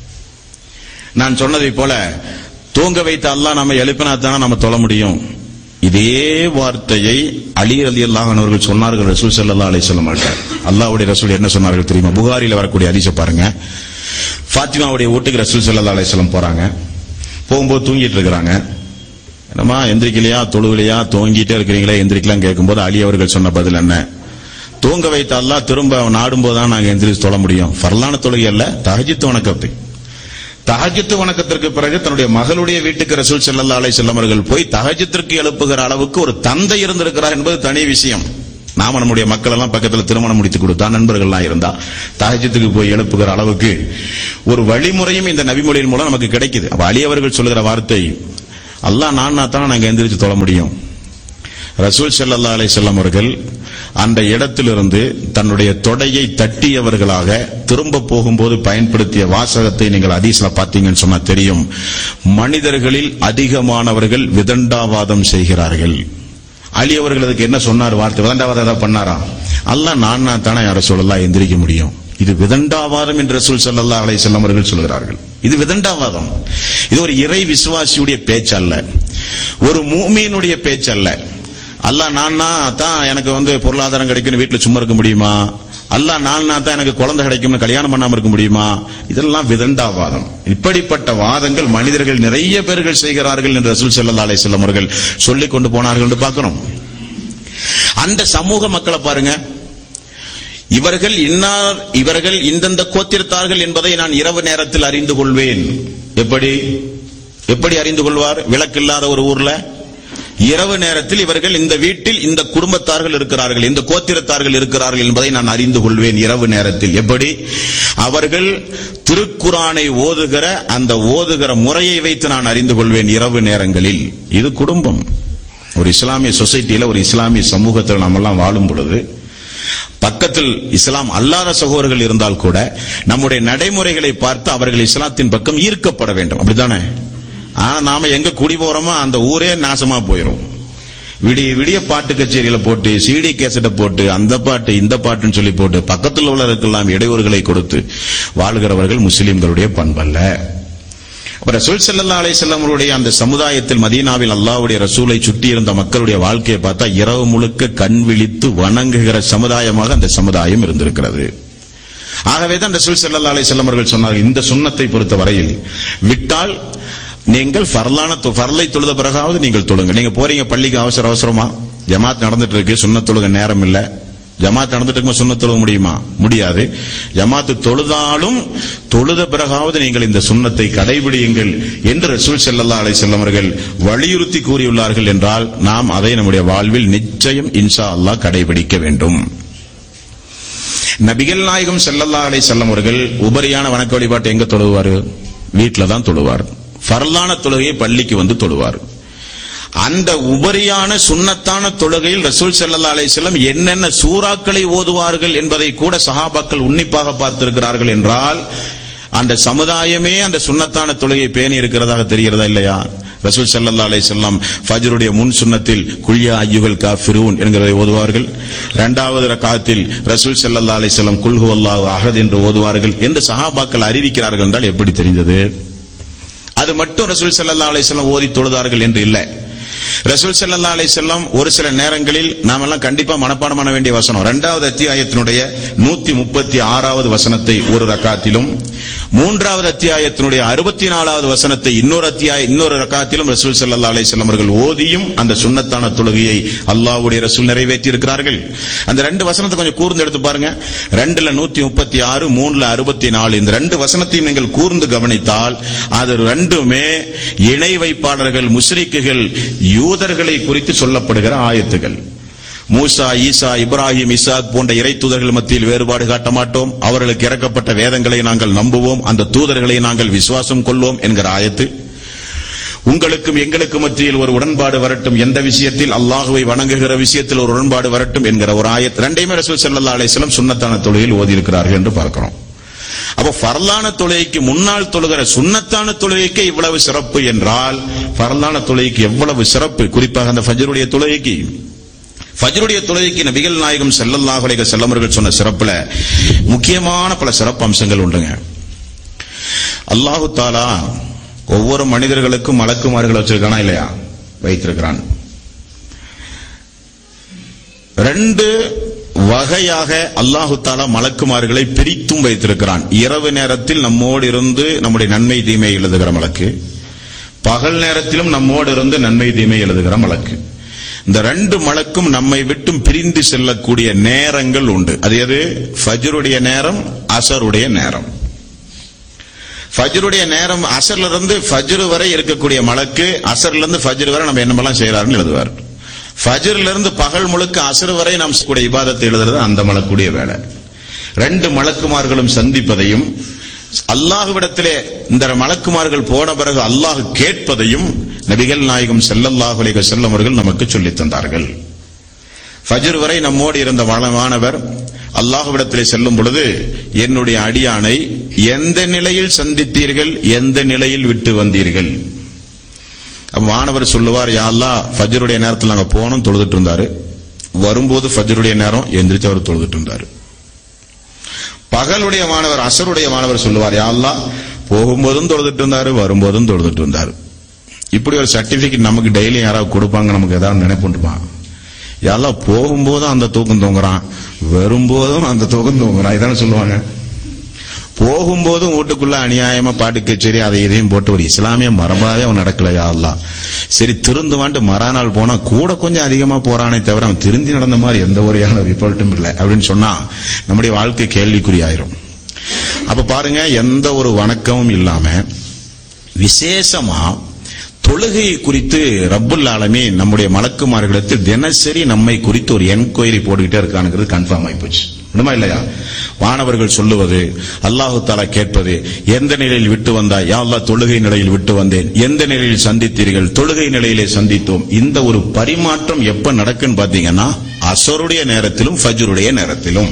Speaker 1: நான் சொன்னதை போல தூங்க வைத்த அல்லாஹ் நம்ம எழுப்பினா தானே நம்ம தொழ முடியும். இதே வார்த்தையை அலி ரலியல்லாஹு அன்ஹு அவர்கள் சொன்னார்கள் ரசூல் ஸல்லல்லாஹு அலைஹி வஸல்லம் அவர்கள். அல்லாஹ்வுடைய ரசூல் என்ன சொன்னார்கள் தெரியுமா? புகாரில வரக்கூடிய ஹதீஸை பாருங்க. ஃபாத்திமாவுடைய வீட்டுக்கு ரசூல் ஸல்லல்லாஹு அலைஹி வஸல்லம் போறாங்க. போகும்போது தூங்கிட்டு இருக்காங்க. என்னமா எந்திரிக்கலையா, தொழுவிலையா, தூங்கிட்டே இருக்கிறீங்களா, எந்திரிக்கலாம் கேட்கும்போது அலி அவர்கள் சொன்ன பதில் என்ன? தூங்க வைத்த அல்லாஹ் திரும்ப நாடும் போதுதான் நாங்க எந்திரிச்சு தொழ முடியும். ஃபர்லான தொழுகை அல்ல, தஹஜ்ஜுத் வணக்கத்தை. தஹஜ்ஜுத் வணக்கத்திற்கு பிறகு தன்னுடைய மகளுடைய வீட்டுக்கு ரசூல் ஸல்லல்லாஹு அலைஹி வஸல்லம் அவர்கள் போய் தஹஜ்ஜுத்திற்கு எழுப்புகிற அளவுக்கு ஒரு தந்தை இருந்திருக்கிறார் என்பது தனி விஷயம். நாம நம்முடைய மக்கள் எல்லாம் பக்கத்துல திருமணம் முடித்து கொடுத்தா, நண்பர்கள்லாம் இருந்தா தஹஜ்ஜுத்துக்கு போய் எழுப்புகிற அளவுக்கு ஒரு வழிமுறையும் இந்த நபிமொழியின் மூலம் நமக்கு கிடைக்குது. அப்ப அலி அவர்கள் சொல்லுகிற வார்த்தை, அல்லாஹ் நான்னா தான் நாங்க எந்திரிச்சு தொழ முடியும். ரசூல் ஸல்லல்லாஹு அலைஹி வஸல்லம் அவர்கள் அந்த இடத்திலிருந்து தன்னுடைய தொடையை தட்டியவர்களாக திரும்ப போகும்போது பயன்படுத்திய வாசகத்தை நீங்கள் ஹதீஸ்ல பார்த்தீங்கன்னு சொன்னா தெரியும். மனிதர்களில் அதிகமானவர்கள் விதண்டாவாதம் செய்கிறார்கள். அலி அவர்கள் அதுக்கு என்ன சொன்னார்? வார்த்தை விதண்டாவாதம் ஏதாவது பண்ணாரா? அல்லாஹ் நான்னா தானே யார சொல்லலாம் எந்திரிக்க முடியும். இது விதண்டாவாதம் என்று ரசூல் ஸல்லல்லாஹு அலைஹி வஸல்லம் அவர்கள் சொல்கிறார்கள். இது விதண்டாவாதம். இது ஒரு இறை விசுவாசியுடைய பேச்சு அல்ல, ஒரு முஃமினுடைய பேச்சு அல்ல. அல்லாஹ் நான்னா தான் எனக்கு பொருளாதாரம் கிடைக்கும்னு வீட்டுல சும்மா இருக்க முடியுமா? அல்லாஹ் நான்னா தான் எனக்கு குழந்தை கிடைக்கும்னு கல்யாணம் பண்ணாம இருக்க முடியுமா? இதெல்லாம் விதண்டாவாதம். இப்படிப்பட்ட வாதங்கள் மனிதர்கள் நிறைய பேர்கள் செய்கிறார்கள் என்று ரசூல் ஸல்லல்லாஹு அலைஹி வஸல்லம் அவர்கள் சொல்லிக் கொண்டு போனார்கள் என்று பார்க்கிறோம். அந்த சமூக மக்களை பாருங்க, இவர்கள் இந்தந்த கோத்திரத்தார்கள் என்பதை நான் இரவு நேரத்தில் அறிந்து கொள்வேன். எப்படி அறிந்து கொள்வார்? விளக்கு இல்லாத ஒரு ஊர்ல இரவு நேரத்தில் இவர்கள் இந்த வீட்டில் இந்த குடும்பத்தார்கள் இருக்கிறார்கள், இந்த கோத்திரத்தார்கள் இருக்கிறார்கள் என்பதை நான் அறிந்து கொள்வேன் இரவு நேரத்தில். எப்படி? அவர்கள் திருக்குரானை ஓதுகிற அந்த ஓதுகிற முறையை வைத்து நான் அறிந்து கொள்வேன் இரவு நேரங்களில். இது குடும்பம். ஒரு இஸ்லாமிய சொசைட்டியில, ஒரு இஸ்லாமிய சமூகத்தில் நாம் எல்லாம் வாழும் பொழுது பக்கத்தில் இஸ்லாம் அல்லாத சகோதரர்கள் இருந்தால் கூட நம்முடைய நடைமுறைகளை பார்த்து அவர்கள் இஸ்லாத்தின் பக்கம் ஈர்க்கப்பட வேண்டும். அப்படித்தானே? ஆனா நாம எங்க குடி போறோமோ அந்த ஊரே நாசமா போயிரும். விடிய விடிய பாட்டு கச்சேரியில போட்டு, சிடி கேசட்டை போட்டு, அந்த பாட்டு இந்த பாட்டுன்னு சொல்லி போட்டு பக்கத்தில் உள்ளவர்களுக்கெல்லாம் இடையூறுகளை கொடுத்து வாழ்கிறவர்கள் முஸ்லிம்களுடைய பண்பல்ல. ரசூல் ஸல்லல்லாஹு அலைஹி வஸல்லம் அவருடைய அந்த சமுதாயத்தில், மதீனாவில் அல்லாஹ்வுடைய ரசூலை சுற்றி இருந்த மக்களுடைய வாழ்க்கையை பார்த்தா இரவு முழுக்க கண் விழித்து வணங்குகிற சமுதாயமாக அந்த சமுதாயம் இருந்திருக்கிறது. ஆகவேதான் ரசூல் ஸல்லல்லாஹு அலைஹி வஸல்லம் அவர்கள் சொன்னார்கள், இந்த சுன்னத்தை பொறுத்த வரையில் விட்டால் நீங்கள் ஃபர்லை தொழுத பிறகாவது நீங்கள் தொழுங்க. நீங்க போறீங்க பள்ளிக்கு அவசரமா, ஜமாத் நடந்துட்டு இருக்கு, சுன்னத் தொழுக நேரம் இல்ல. ஜமாத் நடந்துட்டு இருக்கும், சுன்னத் தொழுக முடியுமா? முடியாது. ஜமாத்து தொழுதாலும் தொழுத பிறகாவது நீங்கள் இந்த சுன்னத்தை கடைபிடியுங்கள் என்று ரசூல் ஸல்லல்லாஹு அலைஹி வஸல்லம் அவர்கள் வலியுறுத்தி கூறியுள்ளார்கள் என்றால் நாம் அதை நம்முடைய வாழ்வில் நிச்சயம் இன்ஷா அல்லாஹ் கடைபிடிக்க வேண்டும். நபிகள் நாயகம் ஸல்லல்லாஹு அலைஹி வஸல்லம் அவர்கள் உபரியான வணக்க வழிபாட்டை எங்க தொழுவாரு? வீட்டில தான் தொழுவார். ஃபர்லான தொழுகையை பள்ளிக்கு தொழுவார். அந்த உபரியான சுன்னத்தான தொழுகையில் ரசூல் ஸல்லல்லாஹு அலைஹி வஸல்லம் என்னென்ன சூறாக்களை ஓதுவார்கள் என்பதை கூட சஹாபாக்கள் உன்னிப்பாக பார்த்திருக்கிறார்கள் என்றால் அந்த சமுதாயமே அந்த சுன்னத்தான தொழுகையை பேணி இருக்கிறதாக தெரிகிறதா இல்லையா? ரசூல் ஸல்லல்லாஹு அலைஹி வஸல்லம் ஃபஜ்ருடைய முன் சுன்னத்தில் குல் யா அய்யுஹல் காஃபிரூன் என்கிறதை ஓதுவார்கள். இரண்டாவது ரக்காத்தில் ரசூல் ஸல்லல்லாஹு அலைஹி வஸல்லம் குல் ஹுவல்லாஹு அஹத் என்று ஓதுவார்கள் என்று சஹாபாக்கள் அறிவிக்கிறார்கள் என்றால் எப்படி தெரிந்தது? அது மட்டும் ரசூல் ஸல்லல்லாஹு அலைஹி வஸல்லம் ஓதி தொழுதார்கள் என்று இல்லை. ரசூல் ஸல்லல்லாஹு அலைஹி வஸல்லம் ஒரு சில நேரங்களில் நாம் எல்லாம் கண்டிப்பா மனப்பாடம் பண்ண வேண்டிய வசனம், 2வது அத்தியாயத்தினுடைய 136வது வசனத்தை ஒரு ரக்காத்திலும், 3வது அத்தியாயத்தினுடைய 64வது வசனத்தை இன்னொரு ரக்காத்திலும் ரசூல் ஸல்லல்லாஹு அலைஹி வஸல்லம் அவர்கள் ஓதியும் அந்த சுன்னத்தான தொழுகையை அல்லாஹ்வுடைய ரசூல் நிறைவேற்றி இருக்கிறார்கள். அந்த 2 வசனத்தை கொஞ்சம் கூர்ந்து எடுத்து பாருங்க. 2ல 136, 3ல 64. இந்த 2 வசனத்தையும் நீங்கள் கூர்ந்து கவனித்தால் அது ரெண்டுமே இணை வைப்பாளர்கள், முஸ்ரிக்குகள், யூதர்களை குறித்து சொல்லப்படுகிற ஆயத்துகள். மூசா, ஈசா, இப்ராஹிம், இசாக் போன்ற இறை தூதர்கள் மத்தியில் வேறுபாடு காட்ட மாட்டோம், அவர்களுக்கு இறக்கப்பட்ட வேதங்களை நாங்கள் நம்புவோம், அந்த தூதர்களை நாங்கள் விசுவாசம் கொள்வோம் என்கிற ஆயத்து. உங்களுக்கும் எங்களுக்கும் மத்தியில் ஒரு உடன்பாடு வரட்டும், எந்த விஷயத்தில்? அல்லாஹுவை வணங்குகிற விஷயத்தில் ஒரு உடன்பாடு வரட்டும் என்கிற ஒரு ஆயத்து. ரெண்டையுமே ரசூல் ஸல்லல்லாஹு அலைஹி வஸல்லம் சுன்னத்தான தொழுகையில் ஓதி இருக்கிறார்கள் என்று பார்க்கிறோம். அப்ப ஃபர்லான தொழுகைக்கு முன்னால் தொழுகிற சுன்னத்தான தொழுகைக்கு இவ்வளவு சிறப்பு என்றால் ஃபர்லான தொழுகைக்கு எவ்வளவு சிறப்பு? குறிப்பாக அந்த ஃபஜ்ருடைய தொழுகைக்கு நபிகள் நாயகம் ஸல்லல்லாஹு அலைஹி வஸல்லம் அவர்கள் சொன்ன சிறப்புல முக்கியமான பல சிறப்பு அம்சங்கள் உண்டுங்க. அல்லாஹ் தஆலா ஒவ்வொரு மனிதர்களுக்கும் மலக்குமார்களை வச்சிருக்கானா இல்லையா? வைத்திருக்கிறான். 2 வகையாக அல்லாஹ் தஆலா மலக்குமார்களை பிரித்தும் வைத்திருக்கிறான். இரவு நேரத்தில் நம்மோடு இருந்து நம்முடைய நன்மை தீமை எழுதுகிற மலக்கு, பகல் நேரத்திலும் நம்மோடு இருந்து நன்மை தீமை எழுதுகிற மலக்கு. இந்த 2 மலக்கும் நம்மை விட்டும் பிரிந்து செல்லக்கூடிய நேரங்கள் உண்டு. அது எது? ஃபஜ்ருடைய நேரம், அஸருடைய நேரம். ஃபஜ்ருடைய நேரம் அஸர்ல இருந்து ஃபஜ்ர் வரை இருக்கக்கூடிய மலக்கு, அஸர்ல இருந்து ஃபஜ்ர் வரை நம்ம என்னமெல்லாம் செய்யறாருன்னு எழுதுவார். ஃபஜ்ர்ல இருந்து பகல் முழுக்க அஸர் வரை நாம் கூட இபாதத்தை எழுதுறது அந்த மலக்குடைய வேலை. 2 மலக்குமார்களும் சந்திப்பதையும், அல்லாஹ்விடத்திலே இந்த மலக்குமார்கள் போன பிறகு அல்லாஹ் கேட்பதையும் நபிகள் நாயகம் ஸல்லல்லாஹு அலைஹி வஸல்லம் அவர்கள் நமக்கு சொல்லித் தந்தார்கள். ஃபஜ்ர் வரை நம்மோடு இருந்த மாணவர் அல்லாஹ்விடத்திலே செல்லும் பொழுது, என்னுடைய அடியானை எந்த நிலையில் சந்தித்தீர்கள், எந்த நிலையில் விட்டு வந்தீர்கள்? மாணவர் சொல்லுவார், யா அல்லாஹ், ஃபஜ்ருடைய நேரத்தில் நாங்க போனோம், தொழுதுட்டு இருந்தாரு. வரும்போது ஃபஜ்ருடைய நேரம் எந்திரிச்சு அவர் தொழுதுட்டு இருந்தாரு. பகலுடைய மாணவர், அசருடைய மாணவர் சொல்லுவார், யா அல்லாஹ், போகும்போதும் தொழுதுட்டு இருந்தாரு, வரும்போதும் தொழுதுட்டு இருந்தாரு. இப்படி ஒரு சர்டிபிகேட் நமக்கு டெய்லி யாராவது கொடுப்பாங்க, நமக்கு ஏதாவது நினைப்புண்டுப்பான். யா அல்லாஹ், போகும்போதும் அந்த தூக்கம் தூங்குறான், வரும்போதும் அந்த தூக்கம் தூங்குறான், இதான சொல்லுவாங்க. போகும்போதும் வீட்டுக்குள்ள அநியாயமா பாட்டு கச்சேரி அதை இதையும் போட்டு ஒரு இஸ்லாமிய மரபாவே அவன் நடக்கல. யா அல்லாஹ், சரி திருந்துவான்ட்டு மறாநாள் போனா கூட கொஞ்சம் அதிகமா போறானே தவிர அவன் திருந்தி நடந்த மாதிரி எந்த ஒரு ரிப்போர்ட்டும் இல்லை அப்படின்னு சொன்னா நம்முடைய வாழ்க்கை கேள்விக்குறியாயிரும். அப்ப பாருங்க, எந்த ஒரு வணக்கமும் இல்லாம விசேஷமா தொழுகை குறித்து ரப்புல் ஆலமீன் நம்முடைய மலக்குமார்களிடத்தில் தினசரி நம்மை குறித்து ஒரு என்கொயரி போட்டுக்கிட்டே இருக்கானுங்கிறது கன்ஃபார்ம் ஆயிப்போச்சு. உண்மை இல்லையா? வானவர்கள் சொல்லுவது, அல்லாஹு தஆலா கேட்பது, எந்த நிலையில் விட்டு வந்தாய்? யா அல்லாஹ், தொழுகை நிலையில் விட்டு வந்தேன். எந்த நிலையில் சந்தித்தீர்கள்? தொழுகை நிலையிலே சந்தித்தோம். இந்த ஒரு பரிமாற்றம் எப்ப நடக்குன்னு பாத்தீங்கன்னா அஸருடைய நேரத்திலும் ஃபஜ்ருடைய நேரத்திலும்.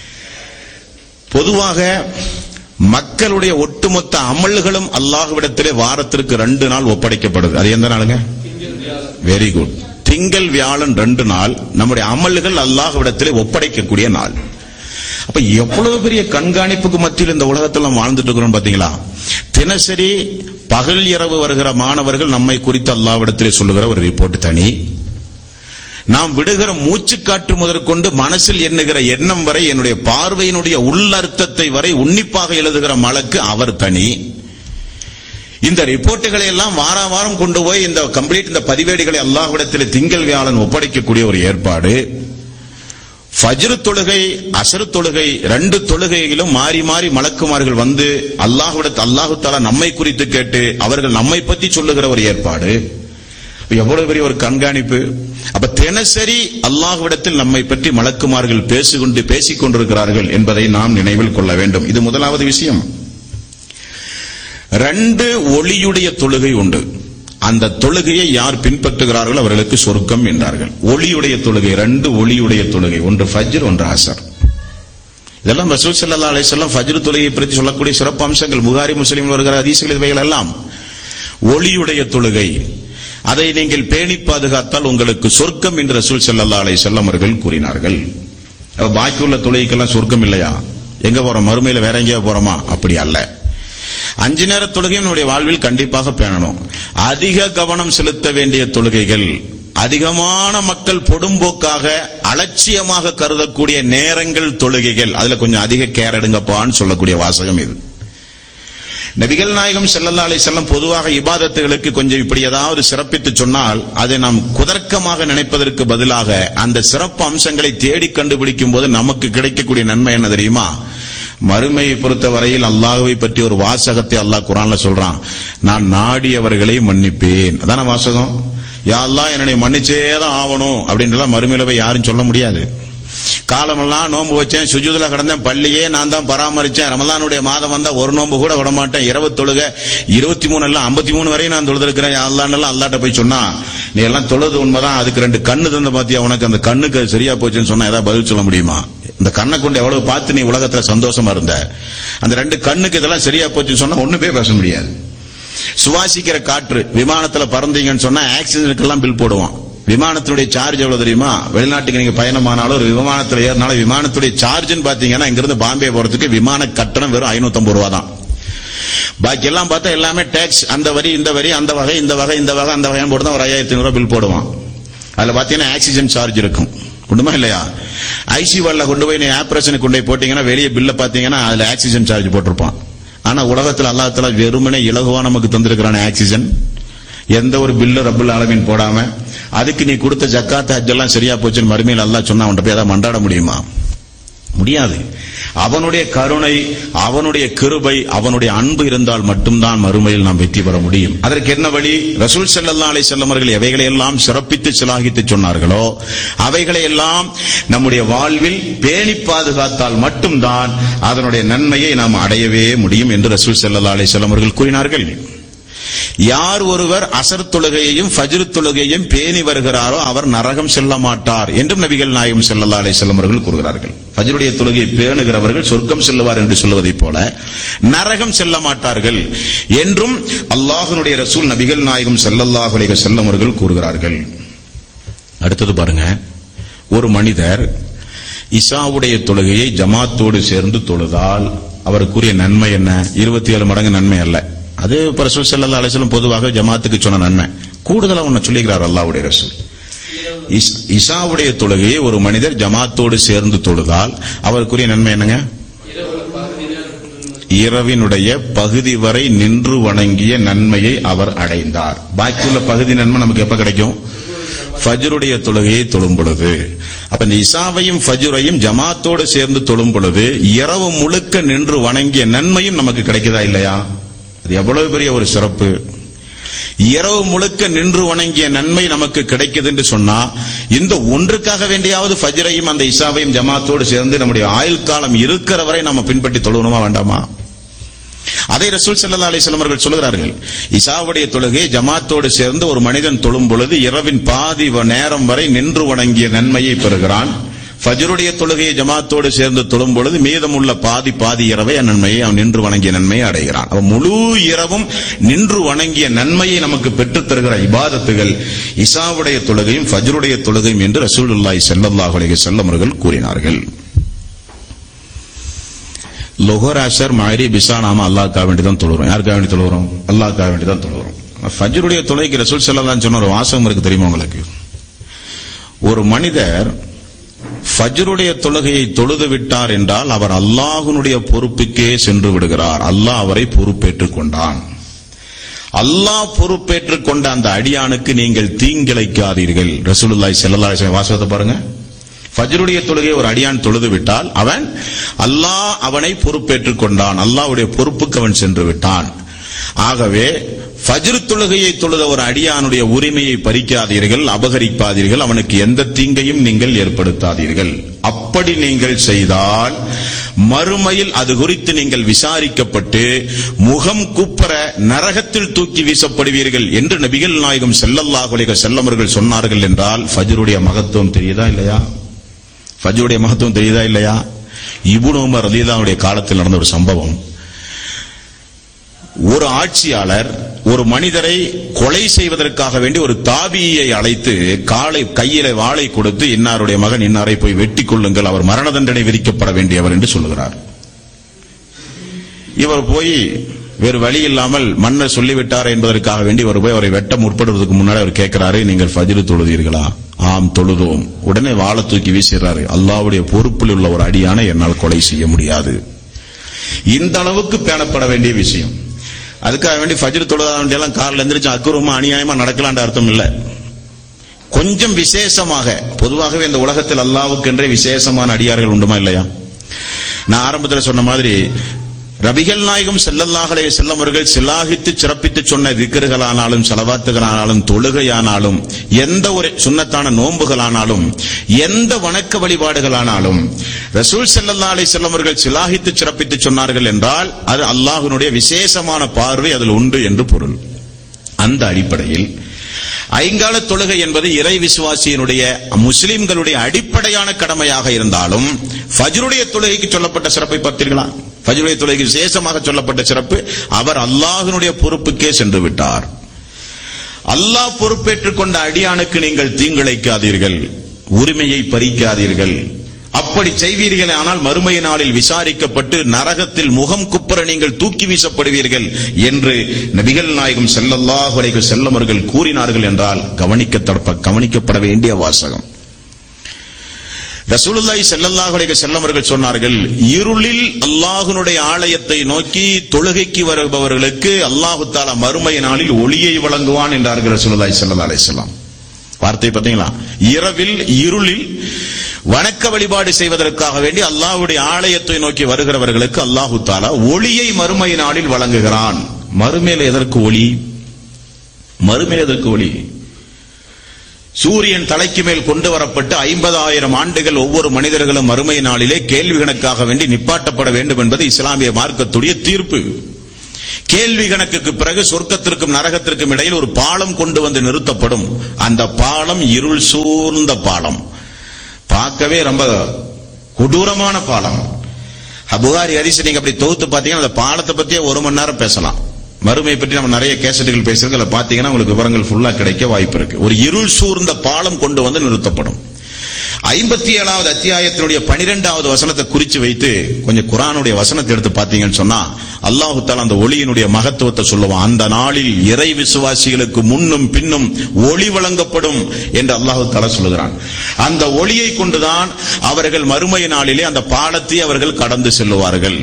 Speaker 1: பொதுவாக மக்களுடைய ஒட்டுமொத்த அமல்களும் அல்லாஹ்விடத்திலே வாரத்திற்கு 2 நாள் ஒப்படைக்கப்படுது. அது எந்த நாளுங்க? Very good. திங்கள் வியாழன் 2 நாள் நம்முடைய அமல்கள் அல்லாஹ்விடத்திலே ஒப்படைக்கக்கூடிய நாள். அப்ப எவ்வளவு பெரிய கண்காணிப்புக்கு மத்தியில் இந்த உலகத்தில் நாம் வாழ்ந்துட்டு இருக்கிறோம் பாத்தீங்களா? தினசரி பகல் இரவு வருகிற மாணவர்கள் நம்மை குறித்து அல்லாஹ்விடத்திலே சொல்லுகிற ஒரு ரிப்போர்ட் தனி. நாம் விடுகிற மூச்சுக்காற்று முதற்கொண்டு மனசில் எண்ணுகிற எண்ணம் வரை, என்னுடைய பார்வையினுடைய உள்ளர்த்தத்தை வரை உன்னிப்பாக எழுதுகிற மலக்கு அவர் தனி. இந்த ரிப்போர்ட்டுகளை எல்லாம் வாரம் கொண்டு போய் இந்த கம்ப்ளீட் இந்த பதிவேடுகளை அல்லாஹ்விடத்தில் திங்கள் வியாழன் ஒப்படைக்கக்கூடிய ஒரு ஏற்பாடு. ஃபஜ்ர் தொழுகை, அஸ்ர் தொழுகை, 2 தொழுகையிலும் மாறி மாறி மலக்குமார்கள் வந்து அல்லாஹு தஆலா நம்மை குறித்து கேட்டு அவர்கள் நம்மை பற்றி சொல்லுகிற ஒரு ஏற்பாடு. எவ்வளவு பெரிய ஒரு கண்காணிப்பு! அப்ப தினசரி அல்லாஹ்விடத்தில் நம்மை பற்றி மலக்குமார்கள் பேசிக் கொண்டிருக்கிறார்கள் என்பதை நாம் நினைவில் கொள்ள வேண்டும். இது முதலாவது விஷயம். 2 ஒளியுடைய தொழுகை உண்டு. அந்த தொழுகையை யார் பின்பற்றுகிறார்களோ அவர்களுக்கு சொர்க்கம் என்றார்கள். ஒளியுடைய தொழுகை, 2 ஒளியுடைய தொழுகை, ஒன்று ஃபஜ்ர், ஒன்று அஸர். இதெல்லாம் ரசூல் ஸல்லல்லாஹு அலைஹி வஸல்லம் ஃபஜ்ர் தொழுகையை பற்றி சொல்லக்கூடிய சிறப்பு அம்சங்கள். புகாரி முஸ்லிமில் வருகிற ஹதீஸ்கள் இவைகள் எல்லாம் ஒளியுடைய தொழுகை. அதை நீங்கள் பேணி பாதுகாத்தால் உங்களுக்கு சொர்க்கம் என்று ரசூல் ஸல்லல்லாஹு அலைஹி வஸல்லம் அவர்கள் கூறினார்கள். பாக்கியுள்ள தொழுகைக்கெல்லாம் சொர்க்கம் இல்லையா? எங்க போறோம்? மறுமையில வேற எங்கேயா போறோமா? அப்படி அல்ல. 5 நேர தொழுகையும் நம்முடைய வாழ்வில் கண்டிப்பாக பேணணும். அதிக கவனம் செலுத்த வேண்டிய தொழுகைகள், அதிகமான மக்கள் பொடும்போக்காக அலட்சியமாக கருதக்கூடிய நேரங்கள் தொழுகைகள், அதுல கொஞ்சம் அதிக கேர் எடுங்கப்பான்னு சொல்லக்கூடிய வாசகம் இது. நபிகள் நாயகம் ஸல்லல்லாஹு அலைஹி வஸல்லம் பொதுவாக இபாதத்துகளுக்கு கொஞ்சம் இப்படி ஏதாவது சிறப்பித்து சொன்னால் அதை நாம் குதர்க்கமாக நினைப்பதற்கு பதிலாக அந்த சிறப்பு அம்சங்களை தேடி கண்டுபிடிக்கும் போது நமக்கு கிடைக்கக்கூடிய நன்மை என்ன தெரியுமா? மறுமையை பொறுத்த வரையில் அல்லாஹ்வை பற்றி ஒரு வாசகத்தை அல்லாஹ் குர்ஆன்ல சொல்றான், நான் நாடியவர்களை மன்னிப்பேன். அதான வாசகம். யா அல்லாஹ், என்னை மன்னிச்சேதான் ஆகணும் அப்படின்றலாம் மறுமையில போய் யாரும் சொல்ல முடியாது. காலமெல்லாம் நோன்பு வச்சேன், சுஜூதுல கிடந்தேன், பள்ளியே நான் தான் பராமரிச்சேன், ரமலானுடைய மாதம் வந்தா ஒரு நோன்பு கூட விட மாட்டேன், இரவு தொழுக 23 இல்ல 53 வரையும் நான் தொழுதிருக்கிறேன் யா அல்லாஹ்னு அல்லாஹ்ட்ட போய் சொன்னா, நீ எல்லாம் தொழுது உண்மைதான், அதுக்கு 2 கண்ணு தந்த பாத்தியா, உனக்கு அந்த கண்ணுக்கு சரியா போச்சுன்னு சொன்னா ஏதாவது பதில் சொல்ல முடியுமா? இந்த கண்ணை கொண்டு எவ்வளவு பார்த்து நீ உலகத்துல சந்தோஷமா இருந்த, அந்த 2 கண்ணுக்கு இதெல்லாம் சரியா போச்சுன்னு சொன்னா ஒண்ணுமே பேச முடியாது. சுவாசிக்கிற காற்று, விமானத்துல பறந்தீங்கன்னு சொன்னா ஆக்சிஜனுக்கு எல்லாம் பில் போடுவான். விமானத்தினுடைய சார்ஜ் எவ்வளவு தெரியுமா? வெளிநாட்டுக்கு நீங்க பயணமானாலும் ஒரு விமானத்துல ஏறினாலும் விமானத்துடைய சார்ஜ்னு பாத்தீங்கன்னா இங்கிருந்து பாம்பே போறதுக்கு விமான கட்டணம் வெறும் 550 ரூபா தான். பாக்கி எல்லாம் பார்த்தா எல்லாமே டாக்ஸ், அந்த வரி இந்த வரி, அந்த வகை இந்த வகை இந்த வகை அந்த வகைன்னு போட்டு தான் ஒரு 5500 ரூபாய் பில் போடுவான். அதுல பாத்தீங்கன்னா ஆக்சிஜன் சார்ஜ் இருக்கும். உண்மை இல்லையா? ஐசியூல கொண்டு போய் நீ ஆபரேஷனுக்கு கொண்டு போய் போட்டீங்கன்னா வெளியே பில்ல பாத்தீங்கன்னா அதுல ஆக்சிஜன் சார்ஜ் போட்டிருப்பான். ஆனா உலகத்துல அல்லாஹ் தஆலா வெறுமனே இலகுவா நமக்கு தந்திருக்கிறான ஆக்சிஜன், எந்த ஒரு பில்லு ரப்புல் ஆலமீன் போடாம, அதுக்கு நீ கொடுத்த ஜக்காத் ஹஜ் எல்லாம் சரியா போச்சுன்னு மறுமையில் அல்லாஹ் சொன்னா அவன்கிட்ட போய் ஏதாவது மன்றாட முடியுமா? முடியாது. அவனுடைய கருணை, அவனுடைய கிருபை, அவனுடைய அன்பு இருந்தால் மட்டும்தான் மறுமையில் நாம் வெற்றி பெற முடியும். அதற்கு என்ன வழி? ரசூல் ஸல்லல்லாஹு அலைஹி வஸல்லம் அவர்கள் எவைகளை எல்லாம் சிறப்பித்து சிலாகித்து சொன்னார்களோ அவைகளை எல்லாம் நம்முடைய வாழ்வில் பேணி பாதுகாத்தால் மட்டும்தான் அதனுடைய நன்மையை நாம் அடையவே முடியும் என்று ரசூல் ஸல்லல்லாஹு அலைஹி வஸல்லம் அவர்கள் கூறினார்கள். யார் ஒருவர் அசர் தொழுகையையும் ஃபஜ்ர் தொழுகையையும் பேணி வருகிறாரோ அவர் நரகம் செல்ல மாட்டார் என்றும் நபிகள் நாயகம் ஸல்லல்லாஹு அலைஹி வஸல்லம் அவர்கள் கூறுகிறார்கள். ஃபஜ்ருடைய தொழுகையை பேணுகிறவர்கள் சொர்க்கம் செல்லுவார் என்று சொல்வதைப் போல நரகம் செல்ல மாட்டார்கள் என்றும் அல்லாஹ்வுடைய ரசூல் நபிகள் நாயகம் ஸல்லல்லாஹு அலைஹி வஸல்லம் அவர்கள் கூறுகிறார்கள். அடுத்தது பாருங்க, ஒரு மனிதர் இஷாவுடைய தொழுகையை ஜமாத்தோடு சேர்ந்து தொழுதால் அவருக்குரிய நன்மை என்ன? 27 மடங்கு நன்மை அல்ல. அது ரசூல் ஸல்லல்லாஹு அலைஹி வஸல்லம் பொதுவாக ஜமாத்துக்கு சொன்ன நன்மை. கூடுதலா ஒன்னு சொல்லுகிறார் அல்லாஹ்வுடைய ரசூல். இஷாவுடைய தொழுகையை ஒரு மனிதர் ஜமாத்தோடு சேர்ந்து தொழுதால் அவருக்குரிய நன்மை என்னங்க? இரவினுடைய பகுதி வரை நின்று வணங்கிய நன்மையை அவர் அடைந்தார். பாக்கியுள்ள பகுதி நன்மை நமக்கு எப்ப கிடைக்கும்? ஃபஜ்ருடைய தொழுகையை தொழும் பொழுது. அப்ப இந்த இஷாவையும் ஃபஜ்ரையும் ஜமாத்தோடு சேர்ந்து தொழும் பொழுது இரவு முழுக்க நின்று வணங்கிய நன்மையும் நமக்கு கிடைக்குதா இல்லையா? அது எவ்வளவு பெரிய ஒரு சிறப்பு! இரவு முழுக்க நின்று வணங்கிய நன்மை நமக்கு கிடைக்குது என்று சொன்னா, இந்த ஒன்றுக்காக வேண்டியாவது ஃபஜ்ரையும் அந்த இஷாவையும் ஜமாத்தோடு சேர்ந்து நம்முடைய ஆயுள் காலம் இருக்கிற வரை நம்ம பின்பற்றி தொழுவணுமா வேண்டாமா? அதை ரசூல் ஸல்லல்லாஹு அலைஹி வஸல்லம் அவர்கள் சொல்கிறார்கள். இஷாவுடைய தொழுகை ஜமாத்தோடு சேர்ந்து ஒரு மனிதன் தொழும் பொழுது இரவின் பாதி நேரம் வரை நின்று வணங்கிய நன்மையை பெறுகிறான். ஃபஜ்ருடைய தொழுகையை ஜமாத்தோடு சேர்ந்து தொழும் பொழுது மீதமுள்ள பாதி இரவை நன்மையை அவன் நின்று வணங்கிய நன்மையை அடைகிறான். அவன் முழு இரவும் நின்று வணங்கிய நன்மையை நமக்கு பெற்றுத் தருகிற இபாதத்துகள் இஷாவுடைய தொழுகையும் ஃபஜ்ருடைய தொழுகையும் என்று ரசூலுல்லாஹி ஸல்லல்லாஹு அலைஹி வஸல்லம் அவர்கள் கூறினார்கள். லொஹர், அஸர், மக்ரிப், இஷா நாம அல்லாஹ்க்காக வேண்டி தான் தொழுகிறோம். யாருக்காக வேண்டி தொழுகிறோம்? அல்லாஹ்க்காக வேண்டி தான் தொழுகிறோம். ஃபஜ்ருடைய தொழுகைக்கு ரசூல் ஸல்லல்லாஹு அலைஹி வஸல்லம் சொன்ன ஒரு வாசகம் இருக்கு தெரியுமா உங்களுக்கு? ஒரு மனிதர் ஃபஜ்ருடைய தொழுகையை தொழுது விட்டார் என்றால் அவர் அல்லாஹ்வுடைய பொறுப்புக்கே சென்று விடுகிறார். அல்லாஹ் அவரை பொறுப்பேற்றுக் கொண்டான். அல்லாஹ் பொறுப்பேற்றுக் கொண்ட அந்த அடியானுக்கு நீங்கள் தீங்கிழைக்காதீர்கள். ரசூலுல்லாஹி ஸல்லல்லாஹு அலைஹி வஸல்லம் வாசகத்தை பாருங்க. ஃபஜ்ருடைய தொழுகை ஒரு அடியான் தொழுது விட்டால் அவன் அல்லாஹ் அவனை பொறுப்பேற்றுக் கொண்டான். அல்லாஹ்வுடைய பொறுப்புக்கு அவன் சென்று விட்டான். ஆகவே ஃபஜ்ர் தொழுகையை தொழுத ஒரு அடியானுடைய உரிமையை பறிக்காதீர்கள், அபகரிப்பாதீர்கள், அவனுக்கு எந்த தீங்கையும் நீங்கள் ஏற்படுத்தாதீர்கள். அப்படி நீங்கள் செய்தால் மறுமையில் அது குறித்து நீங்கள் விசாரிக்கப்பட்டு முகம் குப்புற நரகத்தில் தூக்கி வீசப்படுவீர்கள் என்று நபிகள் நாயகம் ஸல்லல்லாஹு அலைஹி வஸல்லம் அவர்கள் சொன்னார்கள் என்றால் ஃபஜ்ருடைய மகத்துவம் தெரியுதா இல்லையா? ஃபஜ்ருடைய மகத்துவம் தெரியுதா இல்லையா? இப்னு உமர் ரலியல்லாஹு அன்ஹு காலத்தில் நடந்த ஒரு சம்பவம். ஒரு ஆட்சியாளர் ஒரு மனிதரை கொலை செய்வதற்காக வேண்டி ஒரு தாபியை அழைத்து கையில வாளை கொடுத்து இன்னாருடைய மகன் இன்னாரை போய் வெட்டி கொள்ளுங்கள், அவர் மரண தண்டனை விதிக்கப்பட வேண்டியவர் என்று சொல்லுகிறார். இவர் போய் வேறு வழி இல்லாமல் மன்னர் சொல்லிவிட்டார் என்பதற்காக வேண்டி இவர் போய் அவரை வெட்ட முற்படுவதற்கு முன்னாடி அவர் கேட்கிறாரு, நீங்கள் ஃபஜ்ர் தொழுதீர்களா? ஆம் தொழுதோம். உடனே வாளை தூக்கி வீசுறாரு. அல்லாஹ்வுடைய பொறுப்பில் உள்ள ஒரு அடியானை என்னால் கொலை செய்ய முடியாது. இந்த அளவுக்கு பேணப்பட வேண்டிய விஷயம். அதுக்காக வேண்டி ஃபஜ்ர் தொழுதா வேண்டியெல்லாம் காரில் எந்திரிச்சு அக்குரமா அநியாயமா நடக்கலான்ற அர்த்தம் இல்ல. கொஞ்சம் விசேஷமாக, பொதுவாகவே இந்த உலகத்தில் அல்லாஹ்வுக்கென்றே விசேஷமான அடியார்கள் உண்டுமா இல்லையா? நான் ஆரம்பத்தில் சொன்ன மாதிரி நபிகள் நாயகம் ஸல்லல்லாஹு அலைஹி வஸல்லம் அவர்கள் சிலாகித்து சிறப்பித்து சொன்ன திக்ருகளானாலும் ஸலவாத்துகளானாலும் தொழுகையானாலும் எந்த ஒரு சுன்னத்தான நோன்புகளானாலும் எந்த வணக்க வழிபாடுகளானாலும் ரசூல் ஸல்லல்லாஹு அலைஹி வஸல்லம் அவர்கள் சிலாகித்து சிறப்பித்து சொன்னார்கள் என்றால் அது அல்லாஹ்வினுடைய விசேஷமான பார்வை அதில் உண்டு என்று பொருள். அந்த அடிப்படையில் ஐங்கால தொழுகை என்பது இறை விசுவாசியினுடைய முஸ்லிம்களுடைய அடிப்படையான கடமையாக இருந்தாலும் ஃபஜ்ருடைய தொழுகைக்கு சொல்லப்பட்ட சிறப்பை பார்த்தீர்களா? ஃபஜ்ருடைய தொழுகைக்கு விசேஷமாக சொல்லப்பட்ட சிறப்பு, அவர் அல்லாஹ்வினுடைய பொறுப்புக்கே சென்று விட்டார். அல்லாஹ் பொறுப்பேற்றுக் கொண்ட அடியானுக்கு நீங்கள் தீங்கிழைக்காதீர்கள், உரிமையை பறிக்காதீர்கள். அப்படி செய்வீர்கள் ஆனால் மறுமை நாளில் விசாரிக்கப்பட்டு நரகத்தில் முகம் குப்புற நீங்கள் தூக்கி வீசப்படுவீர்கள் என்று நபிகள் நாயகம் ஸல்லல்லாஹு அலைஹி வஸல்லம் அவர்கள் கூறினார்கள் என்றால் கவனிக்கப்பட வேண்டிய வாசகம். ரசூலுல்லாஹி ஸல்லல்லாஹு அலைஹி வஸல்லம் அவர்கள் சொன்னார்கள், இருளில் அல்லாஹ்வுடைய ஆலயத்தை நோக்கி தொழுகைக்கு வருபவர்களுக்கு அல்லாஹ் தஆலா மறுமை நாளில் ஒளியை வழங்குவான் என்றார்கள் ரசூலுல்லாஹி ஸல்லல்லாஹு அலைஹி வஸல்லம். வார்த்தை பார்த்தீங்களா? இரவில் இருளில் வணக்க வழிபாடு செய்வதற்காக வேண்டி அல்லாஹ்வுடைய ஆலயத்தை நோக்கி வருகிறவர்களுக்கு அல்லாஹ் தஆலா ஒளியை மறுமை நாளில் வழங்குகிறான். மறுமையில் எதற்கு ஒளி? மறுமையில் எதற்கு ஒளி? சூரியன் தலைக்கு மேல் கொண்டு வரப்பட்டு 50,000 ஆண்டுகள் ஒவ்வொரு மனிதர்களும் மறுமை நாளிலே கேள்வி கணக்காக வேண்டி நிப்பாட்டப்பட வேண்டும் என்பது இஸ்லாமிய மார்க்கத்துடைய தீர்ப்பு. கேள்வி கணக்குக்கு பிறகு சொர்க்கத்திற்கும் நரகத்திற்கும் இடையில் ஒரு பாலம் கொண்டு வந்து நிறுத்தப்படும். அந்த பாலம் இருள் சூழ்ந்த பாலம், பார்க்கவே ரொம்ப கொடூரமான பாலம். புகாரி ஹதீஸ் நீங்க அப்படி தொகுத்து பாத்தீங்கன்னா அந்த பாலத்தை பத்தியே 1 மணி நேரம் பேசலாம். மறுமை பற்றி நம்ம நிறைய கேசட்டுகள் பேசுறது, அதுல பாத்தீங்கன்னா உங்களுக்கு விவரங்கள் ஃபுல்லா கிடைக்க வாய்ப்பு இருக்கு. ஒரு இருள் சூழ்ந்த பாலம் கொண்டு வந்து நிறுத்தப்படும். 57வது அத்தியாயத்தினுடைய 12வது வசனத்தை குறிச்சு வைத்து கொஞ்சம் குர்ஆனுடைய வசனத்தை எடுத்து பாத்தீங்கன்னு சொன்னா அல்லாஹ் தஆலா அந்த ஒளியினுடைய மகத்துவத்தை சொல்லுவான். அந்த நாளில் இறை விசுவாசிகளுக்கு முன்னும் பின்னும் ஒளி வழங்கப்படும் என்று அல்லாஹ் தஆலா சொல்லுகிறான். அந்த ஒளியை கொண்டுதான் அவர்கள் மறுமை நாளிலே அந்த பாலத்தை அவர்கள் கடந்து செல்லுவார்கள்.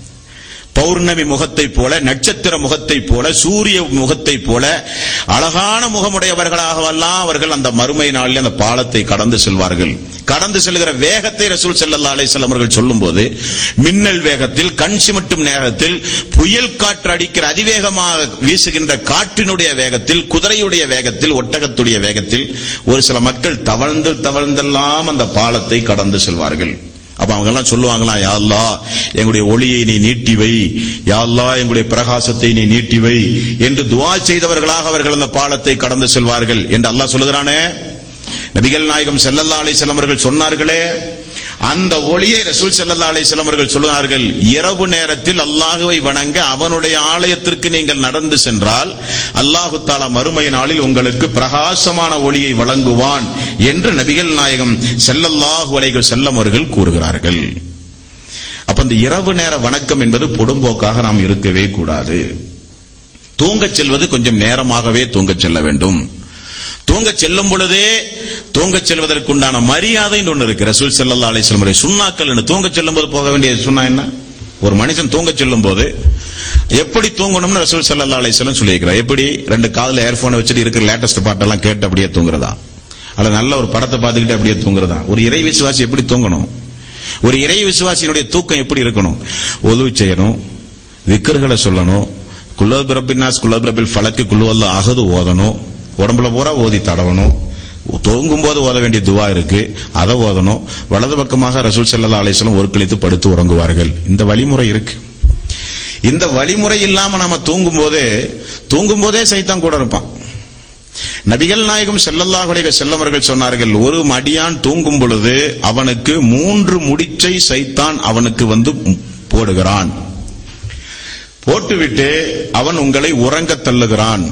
Speaker 1: பௌர்ணமி முகத்தை போல, நட்சத்திர முகத்தை போல, சூரிய முகத்தை போல அழகான முகமுடையவர்களாகவெல்லாம் அவர்கள் அந்த மறுமை நாளில் அந்த பாலத்தை கடந்து செல்வார்கள். கடந்து செல்கிற வேகத்தை ரசூல் ஸல்லல்லாஹு அலைஹி வஸல்லம் அவர்கள் சொல்லும்போது மின்னல் வேகத்தில், கண் சிமிட்டும் நேரத்தில், புயல் காற்று அடிக்கிற அதிவேகமாக வீசுகின்ற காற்றினுடைய வேகத்தில், குதிரையுடைய வேகத்தில், ஒட்டகத்துடைய வேகத்தில் ஒரு சில மக்கள் தவழ்ந்தெல்லாம் அந்த பாலத்தை கடந்து செல்வார்கள். அப்ப அவங்க எல்லாம் சொல்லுவாங்களா, யா அல்லாஹ் எங்களுடைய ஒளியை நீ நீட்டி வை, யா அல்லாஹ் எங்களுடைய பிரகாசத்தை நீ நீட்டி வை என்று துஆ செய்தவர்களாக அவர்கள் அந்த பாலத்தை கடந்து செல்வார்கள் என்று அல்லாஹ் சொல்லுகிறானே. நபிகள் நாயகம் ஸல்லல்லாஹு அலைஹி வஸல்லம் அவர்கள் சொன்னார்களே, அந்த ஒளியை ரசூல் ஸல்லல்லாஹு அலைஹி வஸல்லம் அவர்கள் சொல்லுவார்கள், இரவு நேரத்தில் அல்லாஹ்வை வணங்க அவனுடைய ஆலயத்திற்கு நீங்கள் நடந்து சென்றால் அல்லாஹ் தஆலா மறுமை நாளில் உங்களுக்கு பிரகாசமான ஒளியை வழங்குவான் என்று நபிகள் நாயகம் ஸல்லல்லாஹு அலைஹி வஸல்லம் அவர்கள் கூறுகிறார்கள். அப்ப இந்த இரவு நேர வணக்கம் என்பது பொடும்போக்காக நாம் இருக்கவே கூடாது. தூங்கச் செல்வது கொஞ்சம் நேரமாகவே தூங்கச் செல்ல வேண்டும். தூங்கச் செல்லும் பொழுதே தூங்கச் செல்வதற்குண்டான மரியாதை ஒன்று இருக்கு. ரசூல் ஸல்லல்லாஹு அலைஹி வஸல்லம் சுன்னாக்கள் என்ன, தூங்கச் செல்லும் போது போக வேண்டிய சுன்னா என்ன? ஒரு மனுஷன் தூங்கச் செல்லும் போது எப்படி தூங்கணும்னு ரசூல் ஸல்லல்லாஹு அலைஹி வஸல்லம் சொல்லியிருக்கிறார். எப்படி? 2 காதுல இயர்போனை வச்சுட்டு இருக்கிற லேட்டஸ்ட் பாட்டெல்லாம் கேட்டு அப்படியே தூங்குறதா, அல்ல நல்ல ஒரு படத்தை பார்த்துக்கிட்டு அப்படியே தூங்குறதா? ஒரு இறை விசுவாசி எப்படி தூங்கணும்? ஒரு இறை விசுவாசியினுடைய தூக்கம் எப்படி இருக்கணும்? ஒது செய்யணும், விக்ர்களை சொல்லணும், குல் பிரப்பின் நாஸ், குல் பிரப்பில் ஃபலக், குல் வல்லாஹு அஹது ஓதணும், உடம்புல பூரா ஓதி தடவணும், தூங்கும் போது ஓத வேண்டிய துவா இருக்கு, அதை ஓதணும். வலது பக்கமாக ரசூல் ஸல்லல்லாஹு அலைஹி வஸல்லம் ஒருக்களித்து படுத்து உறங்குவார்கள். இந்த வழிமுறை இருக்கு. இந்த வழிமுறை இல்லாம நாம தூங்கும் போதே சைத்தான் கூட இருப்பான். நபிகள் நாயகம் ஸல்லல்லாஹு அலைஹி வஸல்லம் அவர்கள் சொன்னார்கள், ஒரு மடியான் தூங்கும் பொழுது அவனுக்கு 3 முடிச்சை சைத்தான் அவனுக்கு வந்து போடுகிறான். போட்டுவிட்டு அவன் உங்களை உறங்க தள்ளுகிறான்.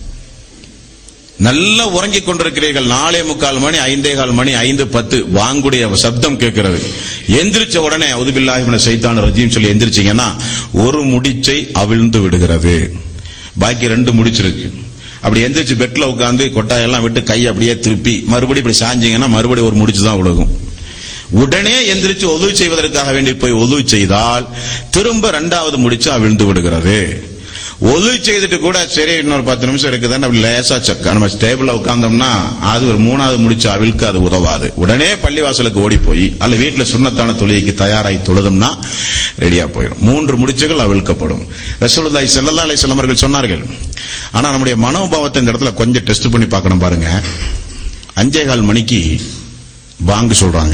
Speaker 1: நல்லா உறங்கிக் கொண்டிருக்கிறீர்கள், 4:45 மணி, 5:15 மணி, 5:10 வாங்குடைய சப்தம் கேட்கிறது. எந்திரிச்ச உடனே அவுது பில்லாஹி மினஷ் ஷைத்தானிர் ரஜீம் சொல்லி எந்திரிச்சீங்கன்னா ஒரு முடிச்சை அவிழ்ந்து விடுகிறது, பாக்கி 2 முடிச்சிருக்கு. அப்படி எந்திரிச்சு பெட்ல உட்கார்ந்து கொட்டாயெல்லாம் விட்டு கை அப்படியே திருப்பி மறுபடியும் இப்படி சாஞ்சிங்கன்னா மறுபடியும் ஒரு முடிச்சு தான் விழுகும். உடனே எந்திரிச்சு ஒது செய்வதற்காக வேண்டி போய் ஒது செய்தால் திரும்ப 2வது முடிச்சு அவிழ்ந்து விடுகிறது. ஒது செய்துட்டு கூட சரி இன்னொரு 10 நிமிஷம் இருக்குதான் அப்படி லேசா சக்கா நம்ம டேபிள்ல உட்கார்ந்தோம்னா அது ஒரு 3வது முடிச்சு அவிழ்க்க அது உதவாது. உடனே பள்ளிவாசலுக்கு ஓடி போய் அல்ல வீட்டுல சுன்னத்தான தொழுகைக்கு தயாராகி தொழுதோம்னா ரெடியா போயிடும். 3 முடிச்சுகள் அவிழ்க்கப்படும். ரசூலுல்லாஹி ஸல்லல்லாஹு அலைஹி வஸல்லம் அவர்கள் சொன்னார்கள். ஆனா நம்முடைய மனோபாவத்தை இந்த இடத்துல கொஞ்சம் டெஸ்ட் பண்ணி பார்க்கணும். பாருங்க, 5:15 மணிக்கு பாங்கு சொல்றாங்க.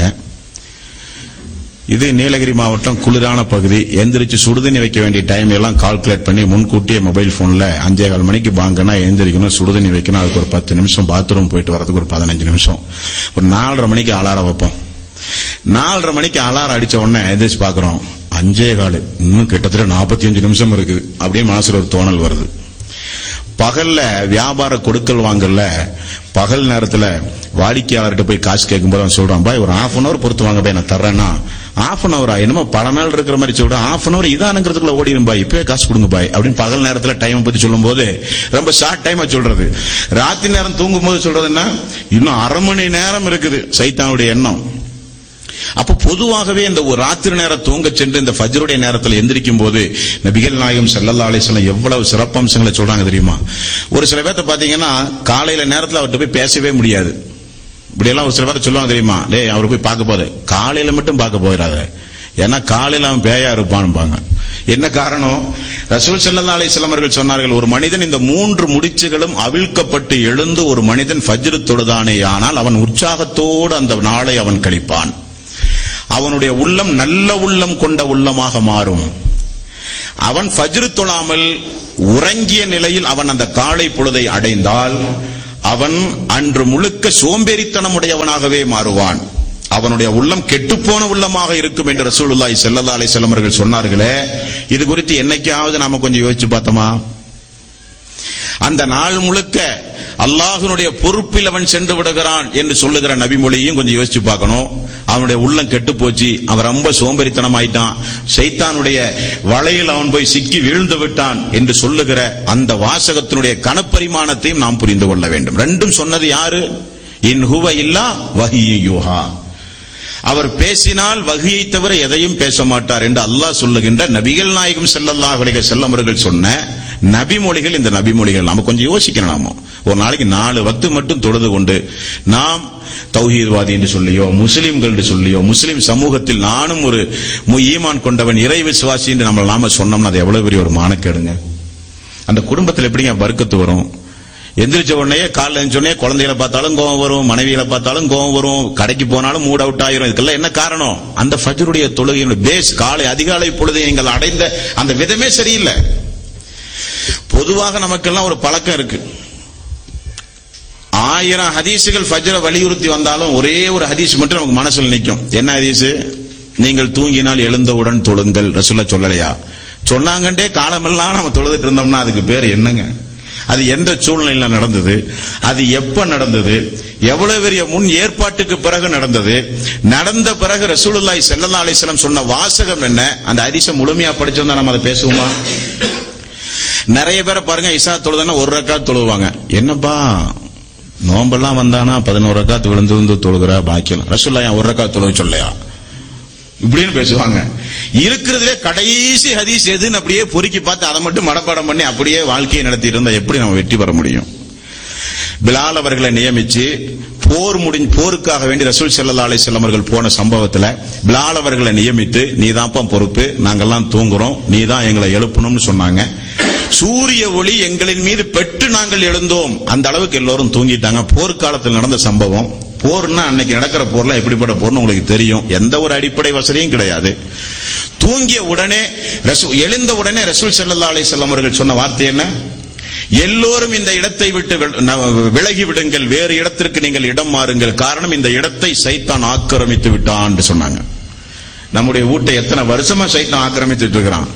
Speaker 1: இது நீலகிரி மாவட்டம், குளிரான பகுதி. எந்திரிச்சு சுடுதண்ணி வைக்க வேண்டிய டைம் எல்லாம் கால்குலேட் பண்ணி முன்கூட்டியே மொபைல் போன்ல 5:15 மணிக்கு பாங்கன்னா எந்திரிக்கணும், சுடுதண்ணி வைக்கணும், அதுக்கு ஒரு 10 நிமிஷம், பாத்ரூம் போயிட்டு வரதுக்கு ஒரு 15 நிமிஷம், ஒரு 4:30 மணிக்கு அலாரம் வைப்போம். 4:30 மணிக்கு அலாரம் அடிச்ச உடனே எந்திரிச்சு பாக்குறோம் 5:15, இன்னும் கிட்டத்தட்ட 45 நிமிஷம் இருக்குது. அப்படியே மனசுல ஒரு தோணல் வருது. பகல்ல வியாபார கொடுக்கல் வாங்கல, பகல் நேரத்துல வாடிக்கையாளர்கிட்ட போய் காசு கேட்கும்போது அவன் சொல்றான், பாய் ஒரு 1/2 hour பொறுத்து வாங்க பாய், நான் தர்றேன்னா 1/2 hour என்னமோ பல நாள் இருக்கிற மாதிரி சொல்றேன், 1/2 hour இதானுங்கிறதுக்குள்ள ஓடிடும் பாய், இப்பவே காசு கொடுங்க பாய் அப்படின்னு பகல் நேரத்துல டைம் பத்தி சொல்லும் போது ரொம்ப ஷார்ட் டைமா சொல்றது. ராத்திரி நேரம் தூங்கும் போது சொல்றதுன்னா இன்னும் 1/2 மணி நேரம் இருக்குது சைத்தானுடைய எண்ணம். அப்ப பொதுவாகவே இந்த ஒரு ராத்திரி நேரம் தூங்க சென்று இந்த ஃபஜ்ருடைய நேரத்தில் எந்திரிக்கும் போது நபிகள் நாயகம் ஸல்லல்லாஹு அலைஹி வஸல்லம் எவ்வளவு சிறப்பம்சங்களை சொல்றாங்க தெரியுமா? ஒரு சில பேர்த்த பாத்தீங்கன்னா காலையில நேரத்தில் அவர்கிட்ட போய் பேசவே முடியாது. இப்படி எல்லாம் ஒரு சில பேர் சொல்லுவாங்க தெரியுமா, டேய் அவர் போய் பார்க்க போது காலையில மட்டும் பார்க்க போயிடாத, ஏன்னா காலையில அவன் பேயா இருப்பான்பாங்க. என்ன காரணம்? ரசூல் ஸல்லல்லாஹு அலைஹி வஸல்லம் அவர்கள் சொன்னார்கள், ஒரு மனிதன் இந்த 3 முடிச்சுகளும் அவிழ்க்கப்பட்டு எழுந்து ஒரு மனிதன் ஃபஜ்ர் தொழுதானேயானால் அவன் உற்சாகத்தோடு அந்த நாளை அவன் கழிப்பான். அவனுடைய உள்ளம் நல்ல உள்ளம் கொண்ட உள்ளமாக மாறும். அவன் ஃபஜ்ர் தொழாமல் உறங்கிய நிலையில் அவன் அந்த காலை பொழுதை அடைந்தால் அவன் அன்று முழுக்க சோம்பேறித்தனமுடையவனாகவே மாறுவான். அவனுடைய உள்ளம் கெட்டுப்போன உள்ளமாக இருக்கும் என்று ரசூலுல்லாஹி ஸல்லல்லாஹு அலைஹி வஸல்லம் அவர்கள் சொன்னார்களே. இது குறித்து என்னைக்காவது நாம கொஞ்சம் யோசிச்சு பார்த்தோமா? அந்த நாள் முழுக்க அல்லாஹ்வினுடைய பொறுப்பில் அவன் சென்று விடுகிறான் என்று சொல்லுகிற நபிமொழியையும் கொஞ்சம் யோசிச்சு பார்க்கணும். அவனுடைய உள்ளம் கெட்டு போச்சு, அவன் ரொம்ப சோம்பேறித்தனம் ஆயிட்டான், சைத்தானுடைய வலையில் அவன் போய் சிக்கி வீழ்ந்து விட்டான் என்று சொல்லுகிற அந்த வாசகத்தினுடைய கனப்பரிமாணத்தையும் நாம் புரிந்து கொள்ள வேண்டும். ரெண்டும் சொன்னது யாரு? இன் ஹுவ இல்லா வஹீயு யூஹா. அவர் பேசினால் வஹியை தவிர எதையும் பேச மாட்டார் என்று அல்லாஹ் சொல்லுகின்ற நபிகள் நாயகம் ஸல்லல்லாஹு அலைஹி வஸல்லம் அவர்கள் சொன்ன நபிமொழிகள். இந்த நபிமொழிகள் நாம கொஞ்சம் யோசிக்கணும். நாம ஒரு நாளைக்கு 4 வக்து மட்டும் தொழுது கொண்டு நாம் தௌஹீத்வாதி என்று சொல்லியோ, முஸ்லிம்கள் என்று சொல்லியோ, முஸ்லிம் சமூகத்தில் நானும் ஒரு ஈமான் கொண்டவன், இறை விசுவாசி என்று நம்ம நாம சொன்னோம்னா அது எவ்வளவு பெரிய ஒரு மானக்கேடுங்க. அந்த குடும்பத்தில் எப்படிங்க பர்க்கத்து வரும்? எந்திரிச்ச உடனே காலைல எழுந்தோடனே குழந்தைகளை பார்த்தாலும் கோவம் வரும், மனைவிகளை பார்த்தாலும் கோவம் வரும், கடைக்கு போனாலும் மூட் அவுட் ஆயிரும். இதுக்கெல்லாம் என்ன காரணம்? அந்த ஃபஜ்ருடைய தொழுகையுடைய பேஸ், காலை அதிகாலை பொழுது நீங்கள் அடைந்த அந்த விதமே சரியில்லை. பொதுவாக நமக்கெல்லாம் ஒரு பழக்கம் இருக்கு. 1000 ஹதீசுகள் ஃபஜ்ரை வலியுறுத்தி வந்தாலும் ஒரே ஒரு ஹதீஸ் மட்டும் நமக்கு மனசுல நிற்கும். என்ன ஹதீஸ்? நீங்கள் தூங்கினால் எழுந்தவுடன் தொழுங்கள். ரசூலுல்லாஹ் சொல்லலையா? சொன்னாங்கண்டே காலமெல்லாம் நம்ம தொழுதுட்டு இருந்தோம்னா அதுக்கு பேர் என்னங்க? அது எந்த சூழ்நிலையில நடந்தது? அது எப்ப நடந்தது? எவ்வளவு பெரிய முன் ஏற்பாட்டுக்கு பிறகு நடந்தது? நடந்த பிறகு ரசூலுல்லாஹி ஸல்லல்லாஹு அலைஹி வஸல்லம் சொன்ன வாசகம் என்ன? அந்த ஹதீஸை முழுமையா படிச்சிருந்தா நம்ம அதை பேசுவோமா? நிறைய பேரை பாருங்க, இஷா தொழுதுன்னா 1 ரக்காத் தொழுவாங்க. என்னப்பா நோம்பெல்லாம் வந்தானா 11 ரக்காத் விழுந்து தொழுகிறா பாக்கியம். ரசூலுல்லாஹ் 1 ரக்காத் தொழுக சொல்லையா? இப்படின்னு பேசுவாங்க. இருக்கிறதுலே கடைசி ஹதீஸ் எதுன்னு அப்படியே பொறுக்கி பார்த்து அதை மட்டும் மனப்பாடம் பண்ணி அப்படியே வாழ்க்கையை நடத்திட்டு இருந்தா எப்படி நம்ம வெற்றி பெற முடியும்? பிலால் அவர்களை நியமிச்சு போருக்காக வேண்டி ரசூல் ஸல்லல்லாஹு அலைஹி வஸல்லம் அவர்கள் போன சம்பவத்துல பிலால் அவர்களை நியமித்து, நீ தான்ப்பா பொறுப்பு, நாங்கெல்லாம் தூங்குறோம், நீ தான் எங்களை எழுப்பணும்னு சொன்னாங்க. சூரிய ஒளி எங்களின் மீது பெற்று நாங்கள் எழுந்தோம். அந்த அளவுக்கு எல்லோரும் தூங்கிட்டாங்க. போர்க்காலத்தில் நடந்த சம்பவம். போர்னா அன்னைக்கு நடக்கிற போர்லாம் எப்படிப்பட்ட போர்னு உங்களுக்கு தெரியும். எந்த ஒரு அடிப்படை வசதியும் கிடையாது. தூங்கிய உடனே எழுந்த உடனே ரசூல் ஸல்லல்லாஹு அலைஹி வஸல்லம் அவர்கள் சொன்ன வார்த்தை என்ன? எல்லோரும் இந்த இடத்தை விட்டு விலகி விடுங்கள், வேறு இடத்திற்கு நீங்கள் இடம் மாறுங்கள், காரணம் இந்த இடத்தை சைத்தான் ஆக்கிரமித்து விட்டான் என்று சொன்னாங்க. நம்முடைய வீட்டை எத்தனை வருஷமா சைத்தான் ஆக்கிரமித்துட்டு இருக்கிறான்.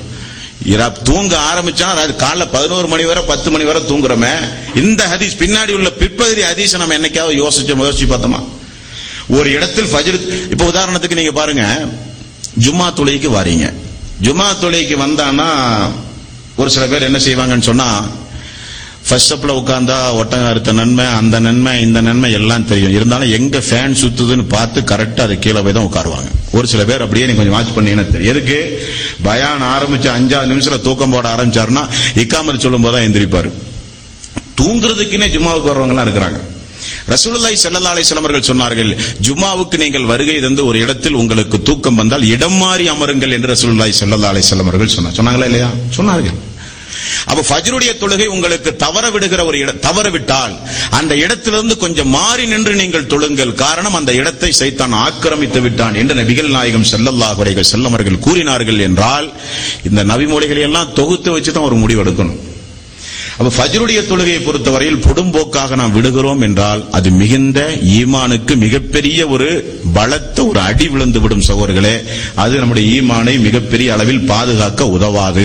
Speaker 1: தூங்க ஆரம்பிச்சா, அதாவது காலைல 11 மணி வரை 10 மணி வரை தூங்குறோமே, இந்த ஹதீஸ் பின்னாடி உள்ள பிற்பகுதி ஹதீஸை நம்ம என்னைக்காவது யோசிச்சு பார்த்தோமா? ஒரு இடத்தில் ஃபஜ்ர், இப்ப உதாரணத்துக்கு நீங்க பாருங்க, ஜும்மா தொழுகைக்கு வாரீங்க. ஜும்மா தொழுகைக்கு வந்தானா ஒரு சில பேர் என்ன செய்வாங்கன்னு சொன்னா, ஃபர்ஸ்ட் ஸ்டெப்ல உட்கார்ந்தா ஒட்டகம் அறுத்த நன்மை, அந்த நன்மை, இந்த நன்மை எல்லாம் தெரியும். இருந்தாலும் எங்க ஃபேன் சுத்துதுன்னு பார்த்து கரெக்டா அது கீழே போய் தான் உட்காருவாங்க. ஒரு சில பேர் அப்படியே நீங்க கொஞ்சம் வாட்ச் பண்ணீங்கன்னா தெரியும். எதுக்கு? பயான் ஆரம்பிச்சு 5 நிமிஷத்துல தூக்கம் போட ஆரம்பிச்சாருன்னா இக்காமத் சொல்லும் போதுதான் எந்திரிப்பாரு. தூங்குறதுக்குன்னே ஜும்மாவுக்கு வர்றவங்க எல்லாம் இருக்கிறாங்க. ரசூலுல்லாஹி ஸல்லல்லாஹு அலைஹி வஸல்லம் அவர்கள் சொன்னார்கள், ஜும்மாவுக்கு நீங்கள் வருகை தந்து ஒரு இடத்தில் உங்களுக்கு தூக்கம் வந்தால் இடம் மாறி அமருங்கள் என்று ரசூலுல்லாஹி ஸல்லல்லாஹு அலைஹி வஸல்லம் அவர்கள் சொன்னாங்களா இல்லையா? சொன்னார்கள். அப்ப ஃபஜ்ருடைய தொழுகை உங்களுக்கு தவற விடுகிற ஒரு தவற விட்டால் அந்த இடத்திலிருந்து கொஞ்சம் மாறி நின்று நீங்கள் தொழுங்கள், காரணம் அந்த இடத்தை சைத்தான் ஆக்கிரமித்து விட்டான் என்று நபிகள் நாயகம் ஸல்லல்லாஹு அலைஹி வஸல்லம் அவர்கள் கூறினார்கள். என்றால் இந்த நபிமொழிகளை எல்லாம் தொகுத்து வச்சுதான் ஒரு முடிவு எடுக்கணும். அப்ப ஃபஜ்ருடைய தொழுகையை பொறுத்தவரையில் பொடும்போக்காக நாம் விடுகிறோம் என்றால் அது மிகுந்த ஈமானுக்கு மிகப்பெரிய ஒரு பலத்த ஒரு அடி விழுந்து விடும் சகோதரர்களே. அது நம்முடைய ஈமானை மிகப்பெரிய அளவில் பாதுகாக்க உதவாது.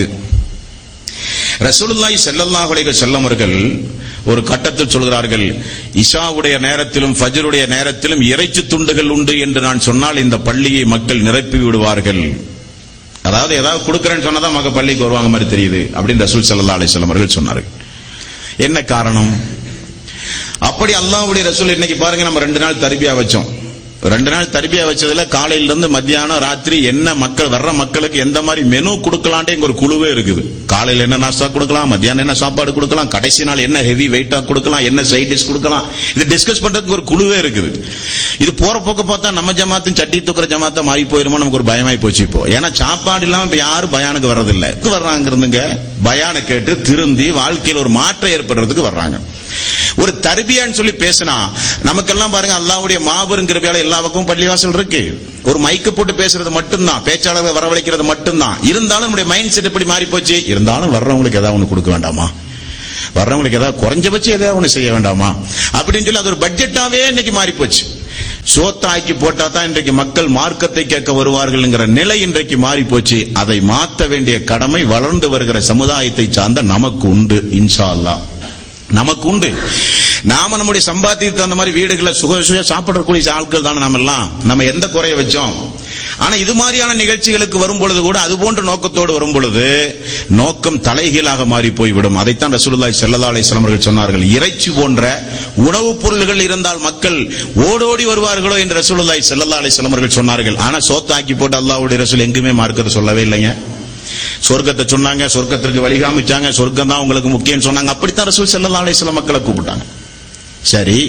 Speaker 1: ரசூலுல்லாஹி ஸல்லல்லாஹு அலைஹி வஸல்லம் அவர்கள் ஒரு கட்டத்தில் சொல்கிறார்கள், இஷாவுடைய நேரத்திலும் ஃபஜ்ருடைய நேரத்திலும் இறைச்சி துண்டுகள் உண்டு என்று நான் சொன்னால் இந்த பள்ளியை மக்கள் நிரப்பி விடுவார்கள். அதாவது ஏதாவது கொடுக்கறேன்னு சொன்னதான் மக்கள் பள்ளிக்கு வருவாங்க மாதிரி தெரியுது அப்படின்னு ரசூல் ஸல்லல்லாஹு அலைஹி வஸல்லம் அவர்கள் சொன்னார்கள். என்ன காரணம்? அப்படி அல்லாஹ்வுடைய ரசூல் இன்னைக்கு பாருங்க, நம்ம 2 நாள் தர்பியா வச்சோம். 2 நாள் தர்பியா வச்சதுல காலையில இருந்து மத்தியானம் ராத்திரி என்ன மக்கள் வர்ற மக்களுக்கு எந்த மாதிரி மெனு கொடுக்கலான்டே ஒரு குழுவே இருக்குது. காலையில என்ன நாஸ்டா கொடுக்கலாம், மத்தியானம் என்ன சாப்பாடு கொடுக்கலாம், கடைசி நாள் என்ன ஹெவி வெயிட்டா கொடுக்கலாம், என்ன சைட் டிஷ் கொடுக்கலாம், இது டிஸ்கஸ் பண்றதுக்கு ஒரு குழுவே இருக்குது. இது போற போக்க பார்த்தா நம்ம ஜமாத்தும் சட்டி தூக்குற ஜமாத்தா மாறி போயிருமோ நமக்கு ஒரு பயமாய் போச்சு இப்போ. ஏன்னா சாப்பாடு இல்லாம இப்ப யாரும் பயானுக்கு வர்றதில்லை. வர்றாங்க இருந்துங்க பயான கேட்டு திருந்தி வாழ்க்கையில் ஒரு மாற்றம் ஏற்படுறதுக்கு வர்றாங்க. ஒரு தர்பியான்னு சொல்லி பேசினா நமக்கெல்லாம் பாருங்க அல்லாஹ்வுடைய மாபெரும் கிருபையால எல்லா பக்கமும் பள்ளிவாசல் இருக்கு. ஒரு மைக்க போட்டு பேசுறது மட்டும்தான், பேச்சாளரை வரவழைக்கிறது மட்டும்தான். இருந்தாலும் நம்முடைய மைண்ட் செட் எப்படி மாறி போச்சு? இருந்தாலும் வர்றவங்களுக்கு ஏதாவது ஒண்ணு கொடுக்க வேண்டாமா, வர்றவங்களுக்கு ஏதாவது குறைஞ்சபட்சம் ஏதாவது ஒண்ணு செய்ய வேண்டாமா அப்படின்னு சொல்லி அது ஒரு பட்ஜெட்டாவே இன்னைக்கு மாறி போச்சு. சோத்தாக்கி போட்டா தான் இன்றைக்கு மக்கள் மார்க்கத்தை கேட்க வருவார்கள்ங்கிற நிலை இன்றைக்கு மாறி போச்சு. அதை மாற்ற வேண்டிய கடமை வளர்ந்து வருகிற சமுதாயத்தை சார்ந்த நமக்கு உண்டு. இன்ஷா அல்லாஹ் நமக்கு உண்டு. நாம நம்முடைய சம்பாத்தியத்துக்கு அந்த மாதிரி வீடுகளை சுக சாப்பிடக்கூடிய ஆட்கள் தானே நாம எல்லாம். நம்ம எந்த குறைய வச்சோம்? ஆனா இது மாதிரியான நிகழ்ச்சிகளுக்கு வரும் பொழுது கூட அது போன்ற நோக்கத்தோடு வரும் பொழுது நோக்கம் தலைகீழாக மாறி போய்விடும். அதைத்தான் ரசூலுல்லாஹி ஸல்லல்லாஹு அலைஹி வஸல்லம் அவர்கள் சொன்னார்கள். இறைச்சி போன்ற உணவுப் பொருள்கள் இருந்தால் மக்கள் ஓடோடி வருவார்களோ என்று ரசூலுல்லாஹி ஸல்லல்லாஹு அலைஹி வஸல்லம் அவர்கள் சொன்னார்கள். ஆனா சோத்தாக்கி போட்டு அல்லாஹ்வுடைய ரசூல் எங்குமே மார்க்கத்தை சொல்லவே இல்லைங்க. சொர்க்கத்தை சொன்னாங்க, சொர்க்கத்திற்கு வழிகாமிச்சாங்க, சொர்க்கம் தான் உங்களுக்கு முக்கியம் சொன்னாங்க. அப்படித்தான் ரசூல் ஸல்லல்லாஹு அலைஹி வஸல்லம் மக்களை கூப்பிட்டாங்க. சரி,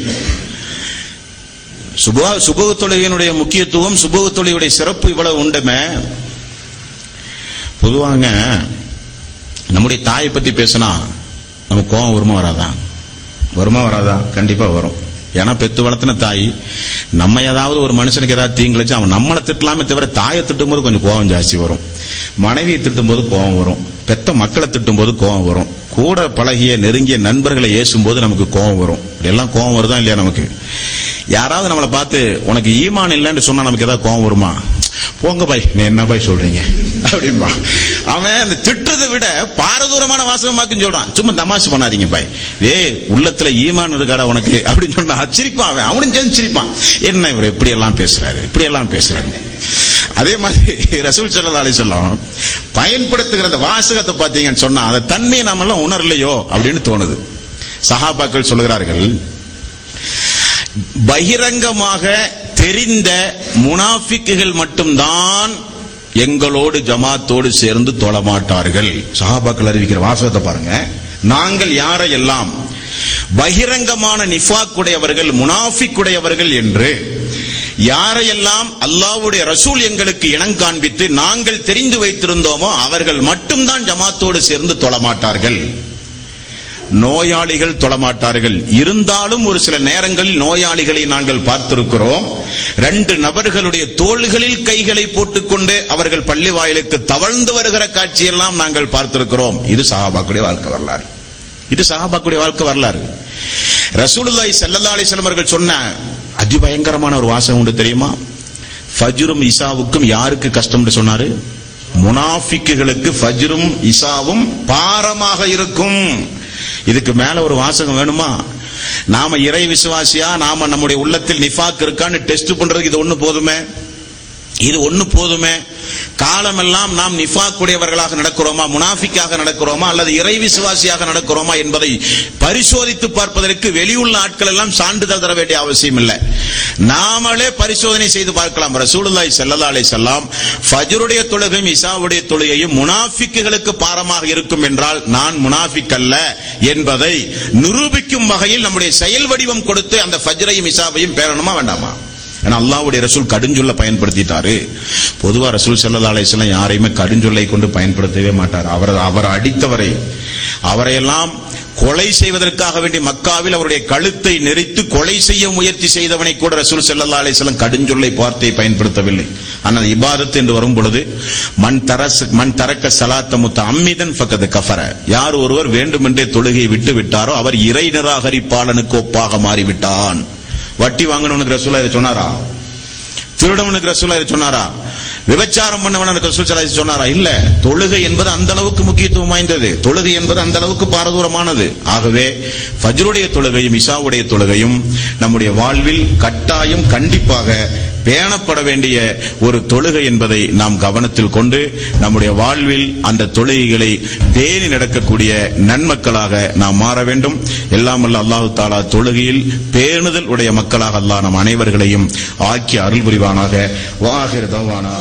Speaker 1: சுபஹ் தொழுகையினுடைய முக்கியத்துவம், சுபஹ் தொழுகையுடைய சிறப்பு இவ்வளவு உண்டுமே. பொதுவாங்க நம்முடைய தாயை பத்தி பேசினா நமக்கு கோபம் வருமா வராதா? வருமா வராதா? கண்டிப்பா வரும். ஏன்னா பெத்து வளர்த்தின தாய் நம்ம ஏதாவது ஒரு மனுஷனுக்கு ஏதாவது தீங்கிழிச்சு அவன் நம்மளை திட்டலாமே தவிர தாயை திட்டும் போது கொஞ்சம் கோபம் ஜாஸ்தி வரும். மனைவியை திட்டும் போது கோபம் வரும். பெத்த மக்களை திட்டும் போது கோபம் வரும். கூட பழகிய நெருங்கிய நண்பர்களை ஏசும் போது நமக்கு கோபம் வரும். எல்லாம் கோபம் வருதா இல்லையா? நமக்கு யாராவது நம்மளை பார்த்து உனக்கு ஈமான் இல்லைன்னு சொன்னா நமக்கு ஏதாவது கோபம் வருமா? போங்க பாய், நீ என்ன பாய் சொல்றீங்க அப்படின்பா. அவன் அந்த திட்டத்தை விட பாரதூரமான வாசகமாக்குன்னு சொல்றான். சும்மா தமாசு பண்ணாதீங்க பாய், உள்ளத்துல ஈமான் இருக்காடா உனக்கு அப்படின்னு சொன்னா சிரிப்பான். அவனும் சேர்ந்து சிரிப்பான். என்ன இவர் இப்படி எல்லாம் பேசுறாரு, இப்படி எல்லாம் பேசுறாரு. அதே மாதிரி ரசூல் ஸல்லல்லாஹு அலைஹி வஸல்லம் பயன்படுத்துகிற அந்த வாசகத்தை பார்த்தீங்கன்னு சொன்னா அந்த தன்மையை நாம எல்லாம் உணரலையோ அப்படின்னு தோணுது. சஹாபாக்கள் சொல்கிறார்கள், பகிரங்கமாக தெரிந்த முனாஃபிக்குகள் மட்டும்தான் எங்களோடு ஜமாத்தோடு சேர்ந்து தொழமாட்டார்கள். சஹாபாக்கள் அறிவிக்கிற வாசகத்தை பாருங்க. நாங்கள் யாரையெல்லாம் பகிரங்கமான நிஃபாக் உடையவர்கள், முனாஃபிக் உடையவர்கள் என்று யாரையெல்லாம் அல்லாஹ்வுடைய ரசூல் எங்களுக்கு இனம் காண்பித்து நாங்கள் தெரிந்து வைத்திருந்தோமோ அவர்கள் மட்டும்தான் ஜமாத்தோடு சேர்ந்து தொழமாட்டார்கள். நோயாளிகள் தொழமாட்டார்கள். இருந்தாலும் ஒரு சில நேரங்களில் நோயாளிகளை நாங்கள் பார்த்திருக்கிறோம். 2 நபர்களுடைய தோள்களில் கைகளை போட்டுக்கொண்டு அவர்கள் பள்ளி வாயிலுக்கு தவழ்ந்து வருகிற காட்சியெல்லாம் நாங்கள் பார்த்திருக்கிறோம். இது சஹாபாக்களுடைய வாழ்க்கை வரலாறு. இது சஹாபாக்களுடைய வாழ்க்கை வரலாறு. ரசூலுல்லாஹி ஸல்லல்லாஹு அலைஹி வஸல்லம் அவர்கள் சொன்ன அதிபயங்கரமான ஒரு வாசகம் உண்டு தெரியுமா? ஃபஜ்ரும் இசாவுக்கும் யாருக்கு கஷ்டம் சொன்னாரு? முனாஃபிக்குகளுக்கு ஃபஜ்ரும் இசாவும் பாரமாக இருக்கும். இதுக்கு மேல ஒரு வாசகம் வேணுமா? நாம இறை விசுவாசியா, நாம நம்முடைய உள்ளத்தில் நிஃபாக் இருக்கான்னு டெஸ்ட் பண்றதுக்கு இது ஒண்ணு போதுமே. இது ஒண்ணு போதுமே. காலமெல்லாம் நாம் நிஃபாக் உடையவர்களாக நடக்கிறோமா, முனாஃபிக்காக நடக்கிறோமா, அல்லது இறை விசுவாசியாக நடக்கிறோமா என்பதை பரிசோதித்து பார்ப்பதற்கு வெளியுள்ள ஆட்கள் எல்லாம் சான்றிதழ் தர வேண்டிய அவசியம் இல்லை. நாமளே பரிசோதனை செய்து பார்க்கலாம். ரசூலுல்லாஹி ஸல்லல்லாஹு அலைஹி வஸல்லம் ஃபஜ்ருடைய தொழுகையும் இசாவுடைய தொழுகையும் முனாஃபிக்குகளுக்கு பாரமாக இருக்கும் என்றால் நான் முனாஃபிக் அல்ல என்பதை நிரூபிக்கும் வகையில் நம்முடைய செயல் வடிவம் கொடுத்து அந்த ஃபஜ்ரையும் இசாவையும் பேரணுமா வேண்டாமா? ஏன்னா அல்லாஹ்வுடைய ரசூல் கடுஞ்சொல்லை பயன்படுத்திட்டாரு. பொதுவா ரசூல் ஸல்லல்லாஹு அலைஹி வஸல்லம் யாரையுமே கடுஞ்சொல்லை கொண்டு பயன்படுத்தவே மாட்டார். அவர் அடித்தவரை, அவரையெல்லாம் கொலை செய்வதற்காக வேண்டி மக்காவில் அவருடைய கழுத்தை நெரித்து கொலை செய்ய முயற்சி செய்தவனை கூட ரசூல் ஸல்லல்லாஹு அலைஹி வஸல்லம் கடுஞ்சொல்லை வார்த்தையை பயன்படுத்தவில்லை. ஆனால் இபாதத் என்று வரும் பொழுது மன் தரக்க ஸலாத்த முத்தஅம்மிதன் ஃபகத் கஃபர, யார் ஒருவர் வேண்டுமென்றே தொழுகையை விட்டு விட்டாரோ அவர் இறை நிராகரிப்பாளனுக்கு ஒப்பாக மாறிவிட்டான். வட்டி வாங்கணும்னு ரசூலுல்லாஹ் இதை சொன்னாரா? திருடவனுக்கு ரசூலுல்லாஹ் இதை சொன்னாரா? விபச்சாரம் பண்ணவனுக்கு ரசூல் ஸல்லல்லாஹு அலைஹி வஸல்லம் சொன்னாரா? இல்ல. தொழுகை என்பது அந்த அளவுக்கு முக்கியத்துவம் வாய்ந்தது. தொழுகை என்பது அந்த அளவுக்கு பாரதூரமானது. ஆகவே ஃபஜ்ருடைய தொழுகையும் இஷாவுடைய தொழுகையும் நம்முடைய வாழ்வில் கட்டாயம் கண்டிப்பாக பேணப்பட வேண்டிய ஒரு தொழுகை என்பதை நாம் கவனத்தில் கொண்டு நம்முடைய வாழ்வில் அந்த தொழுகைகளை பேணி நடக்கக்கூடிய நன்மக்களாக நாம் மாற வேண்டும். எல்லாம் வல்ல அல்லாஹ் தஆலா தொழுகையில் பேணுதல் உடைய மக்களாக அல்லாஹ் நம் அனைவர்களையும் ஆக்கி அருள் புரிவானாக. வாஹிர் தவானா.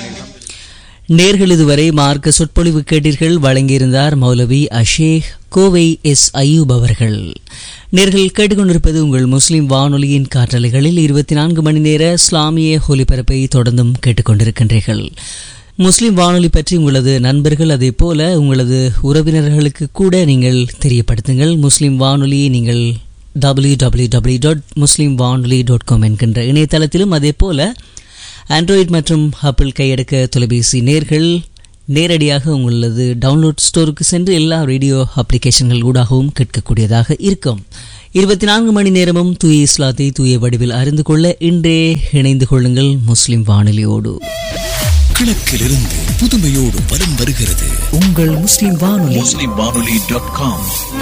Speaker 2: நேர்கள் இதுவரை மார்க்க சொற்பொழிவு கேட்டீர்கள். வழங்கியிருந்தார் மௌலவி அஷேக் கோவை எஸ் அய்யூப் அவர்கள். நேர்கள் கேட்டுக்கொண்டிருப்பது உங்கள் முஸ்லிம் வானொலியின் காற்றலைகளில் 24 மணி நேர இஸ்லாமிய ஒலிபரப்பை தொடர்ந்தும் கேட்டுக்கொண்டிருக்கின்றீர்கள். முஸ்லிம் வானொலி பற்றி உங்களது நண்பர்கள் அதே போல உங்களது உறவினர்களுக்கு கூட நீங்கள் தெரியப்படுத்துங்கள். முஸ்லிம் வானொலியை நீங்கள் www.muslimvanoli.com என்கின்ற இணையதளத்திலும் அதேபோல ஆண்ட்ராய்டு மற்றும் ஆப்பிள் கையடக்க தொலைபேசி நேர்கள் நேரடியாக உங்களது டவுன்லோட் ஸ்டோருக்கு சென்று எல்லா ரேடியோ அப்ளிகேஷன்கள் ஊடாகவும் கேட்கக்கூடியதாக இருக்கும். 24 மணி நேரமும் தூய இஸ்லாத்தை தூய வடிவில் அறிந்து கொள்ள இன்றே இணைந்து கொள்ளுங்கள் முஸ்லிம் வானொலியோடு.
Speaker 3: கிழக்கிலிருந்து புதுமையோடு வலம் வருகிறது
Speaker 2: உங்கள் முஸ்லிம் வானொலி.
Speaker 3: muslimvanoli.com.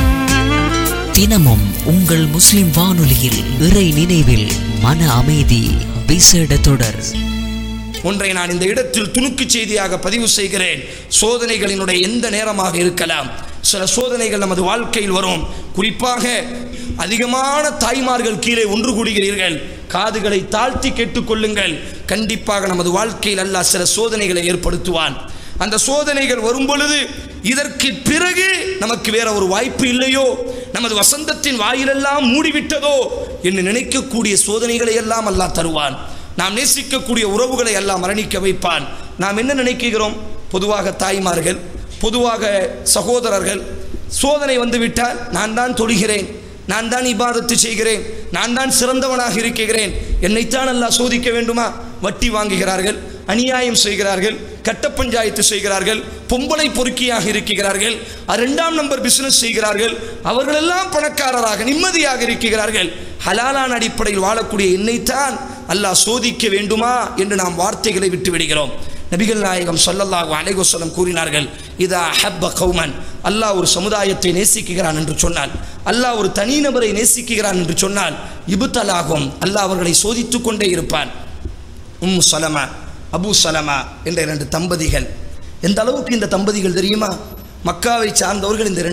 Speaker 2: தினமும் உங்கள் முஸ்லிம் வானொலியில் இறை நினைவில் மன அமைதி விசேட தொடர்.
Speaker 4: ஒன்றை நான் இந்த இடத்தில் துணுக்கு செய்தியாக பதிவு செய்கிறேன். சோதனைகளினுடைய எந்த நேரமாக இருக்கலாம், சில சோதனைகள் நமது வாழ்க்கையில் வரும். குறிப்பாக அதிகமான தாய்மார்கள் கீழே ஒன்று கூடுகிறீர்கள், காதுகளை தாழ்த்தி கேட்டுக்கொள்ளுங்கள். கண்டிப்பாக நமது வாழ்க்கையில் அல்லாஹ் சில சோதனைகளை ஏற்படுத்துவான். அந்த சோதனைகள் வரும் பொழுது இதற்கு பிறகு நமக்கு வேற ஒரு வாய்ப்பு இல்லையோ, நமது வசந்தத்தின் வாயிலெல்லாம் மூடிவிட்டதோ என்று நினைக்கக்கூடிய சோதனைகளை எல்லாம் அல்லாஹ் தருவான். நாம் நேசிக்கக்கூடிய உறவுகளை எல்லாம் மரணிக்க வைப்பான். நாம் என்ன நினைக்கிறோம்? பொதுவாக தாய்மார்கள், பொதுவாக சகோதரர்கள், சோதனை வந்துவிட்டால் நான் தான் தொழுகிறேன், நான் தான் இபாதத்து செய்கிறேன், நான் தான் சிறந்தவனாக இருக்கிறேன், என்னைத்தான் அல்லாஹ் சோதிக்க வேண்டுமா? வட்டி வாங்குகிறார்கள், அநியாயம் செய்கிறார்கள், கட்ட பஞ்சாயத்து செய்கிறார்கள், பொம்பளை பொறுக்கியாக இருக்கிறார்கள், 2ஆம் நம்பர் பிசினஸ் செய்கிறார்கள், அவர்களெல்லாம் பணக்காரராக நிம்மதியாக இருக்கிறார்கள். ஹலாலான அடிப்படையில் வாழக்கூடிய என்னைத்தான் அல்லாஹ் சோதிக்க வேண்டுமா என்று நாம் வார்த்தைகளை விட்டு விடுகிறோம். நபிகள் நாயகம் ஸல்லல்லாஹு அலைஹி வஸல்லம் கூறினார்கள், இதா ஹப்ப கௌமன், அல்லாஹ் ஒரு சமுதாயத்தை நேசிக்கிறான் என்று சொன்னால், அல்லாஹ் ஒரு தனிநபரை நேசிக்கிறான் என்று சொன்னால், இப்தலாகும், அல்லாஹ் அவர்களை சோதித்து கொண்டே இருப்பான். உம்மு சலமா, அபு சலமா என்ற 2 தம்பதிகள். எந்த அளவுக்கு இந்த தம்பதிகள் தெரியுமா? மக்காவை சார்ந்தவர்கள். இந்த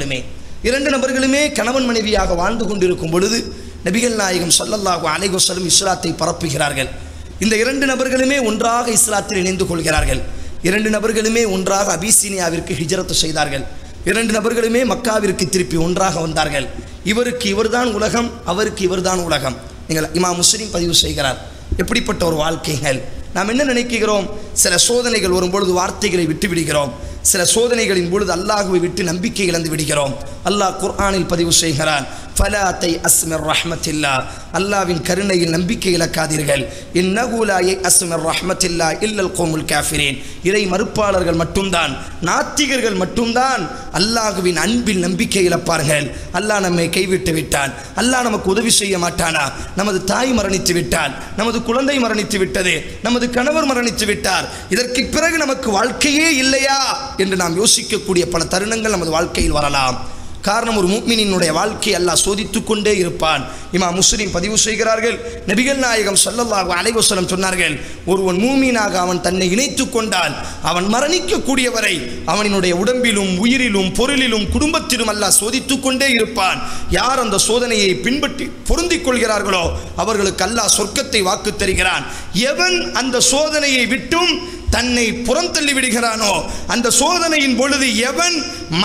Speaker 4: 2 நபர்களுமே கணவன் மனைவியாக வாழ்ந்து கொண்டிருக்கும் பொழுது நபிகள் நாயகம் ஸல்லல்லாஹு அலைஹி வஸல்லம் இஸ்லாத்தை பரப்புகிறார்கள். இந்த 2 நபர்களுமே ஒன்றாக இஸ்லாத்தில் இணைந்து கொள்கிறார்கள். 2 நபர்களுமே ஒன்றாக அபிசீனியாவிற்கு ஹிஜ்ரத் செய்தார்கள். 2 நபர்களுமே மக்காவிற்கு திருப்பி ஒன்றாக வந்தார்கள். இவருக்கு இவர்தான் உலகம், அவருக்கு இவர்தான் உலகம். நீங்கள் இமாம் முஸ்லிம் பதிவு செய்கிறார். எப்படிப்பட்ட ஒரு வாழ்க்கைகள்! நாம் என்ன நினைக்கிறோம்? சில சோதனைகள் வரும்பொழுது வார்த்தைகளை விட்டு விடுகிறோம். சில சோதனைகளின் பொழுது அல்லாஹ்வை விட்டு நம்பிக்கை இழந்து விடுகிறோம். அல்லாஹ் குர்ஆனில் பதிவு செய்கிறான், ஃபலா தயஅஸ் மிர் ரஹ்மத்தில்லாஹ், அல்லாஹ்வின் கருணையில் நம்பிக்கை இழக்காதீர்கள். இன்னஹு லா யயஅஸ் மிர் ரஹ்மத்தில்லாஹ் இல்லல் கௌமுல் காஃபிரீன். இறை மறுப்பாளர்கள் மட்டும்தான், நாத்திகர்கள் மட்டும்தான் அல்லாஹ்வின் அன்பில் நம்பிக்கை இழப்பார்கள். அல்லாஹ் நம்மை கைவிட்டு விட்டான், அல்லாஹ் நமக்கு உதவி செய்ய மாட்டானா? நமது தாய் மரணித்து விட்டால், நமது குழந்தை மரணித்து விட்டது, நமது கணவர் மரணித்து விட்டார், இதற்கு பிறகு நமக்கு வாழ்க்கையே இல்லையா என்று நாம் யோசிக்கக்கூடிய பல தருணங்கள் நமது வாழ்க்கையில் வரலாம். காரணம், ஒரு முஃமினினுடைய வாழ்க்கை அல்லாஹ் சோதித்துக் கொண்டே இருப்பான். இமாம் முஸ்லிம் பதிவு செய்கிறார்கள், நபிகள் நாயகம் ஸல்லல்லாஹு அலைஹி வஸல்லம் சொன்னார்கள், ஒருவன் மூமினாக அவன் தன்னை இணைத்துக் கொண்டால் அவன் மரணிக்கக்கூடிய வரை அவனினுடைய உடம்பிலும் உயிரிலும் பொருளிலும் குடும்பத்திலும் அல்லாஹ் சோதித்துக் கொண்டே இருப்பான். யார் அந்த சோதனையை பின்பற்றி பொருந்திக் கொள்கிறார்களோ அவர்களுக்கு அல்லாஹ் சொர்க்கத்தை வாக்கு தருகிறான். எவன் அந்த சோதனையை விட்டும் தன்னை புறந்தள்ளி விடுகிறானோ, அந்த சோதனையின் பொழுது எவன்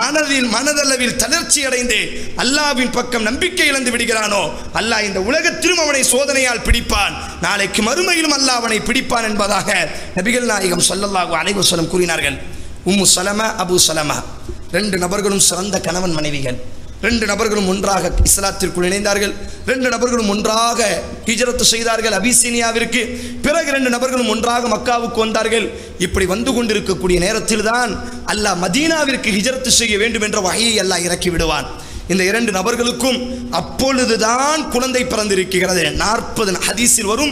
Speaker 4: மனதளவில் தளர்ச்சி அடைந்து அல்லாஹ்வின் பக்கம் நம்பிக்கை இழந்து விடுகிறானோ, அல்லாஹ் இந்த உலகத்திலும் அவனை சோதனையால் பிடிப்பான், நாளைக்கு மறுமையிலும் அல்லாஹ் அவனை பிடிப்பான் என்பதாக நபிகள் நாயகம் ஸல்லல்லாஹு அலைஹி வஸல்லம் கூறினார்கள். உம்மு சலமா, அபு சலமா 2 நபர்களும் சிறந்த கணவன் மனைவிகள். 2 நபர்களும் ஒன்றாக இஸ்லாத்திற்குள் இணைந்தார்கள். 2 நபர்களும் ஒன்றாக ஹிஜ்ரத் செய்தார்கள் அபிசீனியாவிற்கு. பிறகு 2 நபர்களும் ஒன்றாக மக்காவுக்கு வந்தார்கள். இப்படி வந்து கொண்டிருக்கக்கூடிய நேரத்தில் தான் அல்லாஹ் மதீனாவிற்கு ஹிஜ்ரத் செய்ய வேண்டும் என்ற வஹீயை அல்லாஹ் இறக்கி விடுவான். இந்த 2 நபர்களுக்கும் அப்பொழுதுதான் குழந்தை பிறந்திருக்கிறது. 40 ஹதீஸில் வரும்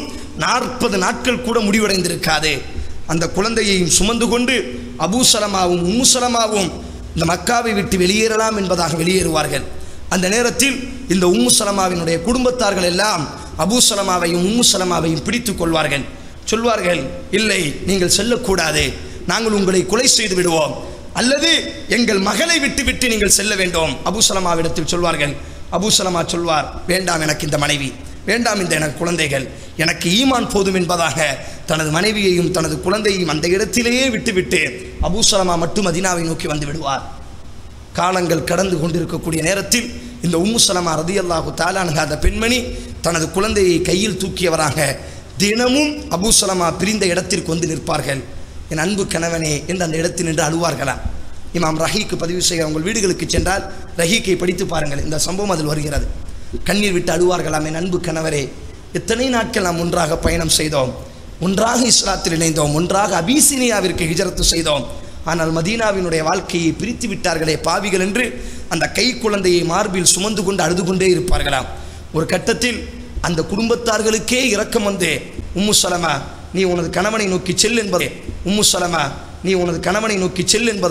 Speaker 4: 40 நாட்கள் கூட முடிவடைந்திருக்காது. அந்த குழந்தையையும் சுமந்து கொண்டு அபூ சலமாவும் உம்மு சலமாவும் இந்த மக்காவை விட்டு வெளியேறலாம் என்பதாக வெளியேறுவார்கள். அந்த நேரத்தில் இந்த உம்மு சலமாவினுடைய குடும்பத்தார்கள் எல்லாம் அபூ சலமாவையும் உம்மு சலமாவையும் பிடித்துக் கொள்வார்கள். சொல்வார்கள், இல்லை, நீங்கள் செல்லக்கூடாது, நாங்கள் உங்களை கொலை செய்து விடுவோம், அல்லது எங்கள் மகளை விட்டு நீங்கள் செல்ல வேண்டும். அபூ சலமாவிடத்தில் சொல்வார்கள். அபூ சலமா சொல்வார், வேண்டாம், எனக்கு இந்த மனைவி வேண்டாம், இந்த எனக்கு குழந்தைகள், எனக்கு ஈமான் போதும் என்பதாக தனது மனைவியையும் தனது குழந்தையையும் அந்த இடத்திலேயே விட்டுவிட்டு அபூ சலமா மட்டும் மதீனாவை நோக்கி வந்து விடுவார். காலங்கள் கடந்து கொண்டிருக்கக்கூடிய நேரத்தில் இந்த உம்மு சலமா ரலியல்லாஹு தஆலா அன்ஹா அந்த பெண்மணி தனது குழந்தையை கையில் தூக்கியவராக தினமும் அபூ சலமா பிரிந்த இடத்திற்கு வந்து நிற்பார்கள். என் அன்பு கணவனே என்று அந்த இடத்தில் நின்று அழுவார்களாம். இமாம் ரஹீக்கு பதிவு செய்ய உங்கள் வீடுகளுக்கு சென்றால் ரஹீக்கை படித்து பாருங்கள், இந்த சம்பவம் அதில் வருகிறது. கண்ணீர் விட்டு அழுவார்களாம், என் அன்பு கணவரே, எத்தனை நாட்கள் நாம் ஒன்றாக பயணம் செய்தோம், ஒன்றாக இஸ்லாத்தில் இணைந்தோம், ஒன்றாக அபிசீனியாவிற்கு ஹிஜரத்து செய்தோம். ஆனால் மதீனாவினுடைய வாழ்க்கையை பிரித்து விட்டார்களே பாவிகள் என்று அந்த கை குழந்தையை மார்பில் சுமந்து கொண்டு அழுது கொண்டே இருப்பார்களாம். ஒரு கட்டத்தில் அந்த குடும்பத்தார்களுக்கே இரக்கம் வந்து, உம்மு சலமா நீ உனது கணவனை நோக்கி செல் என்பதே, உம்மு சலமா நீ உனது கணவனை நோக்கி செல் என்பது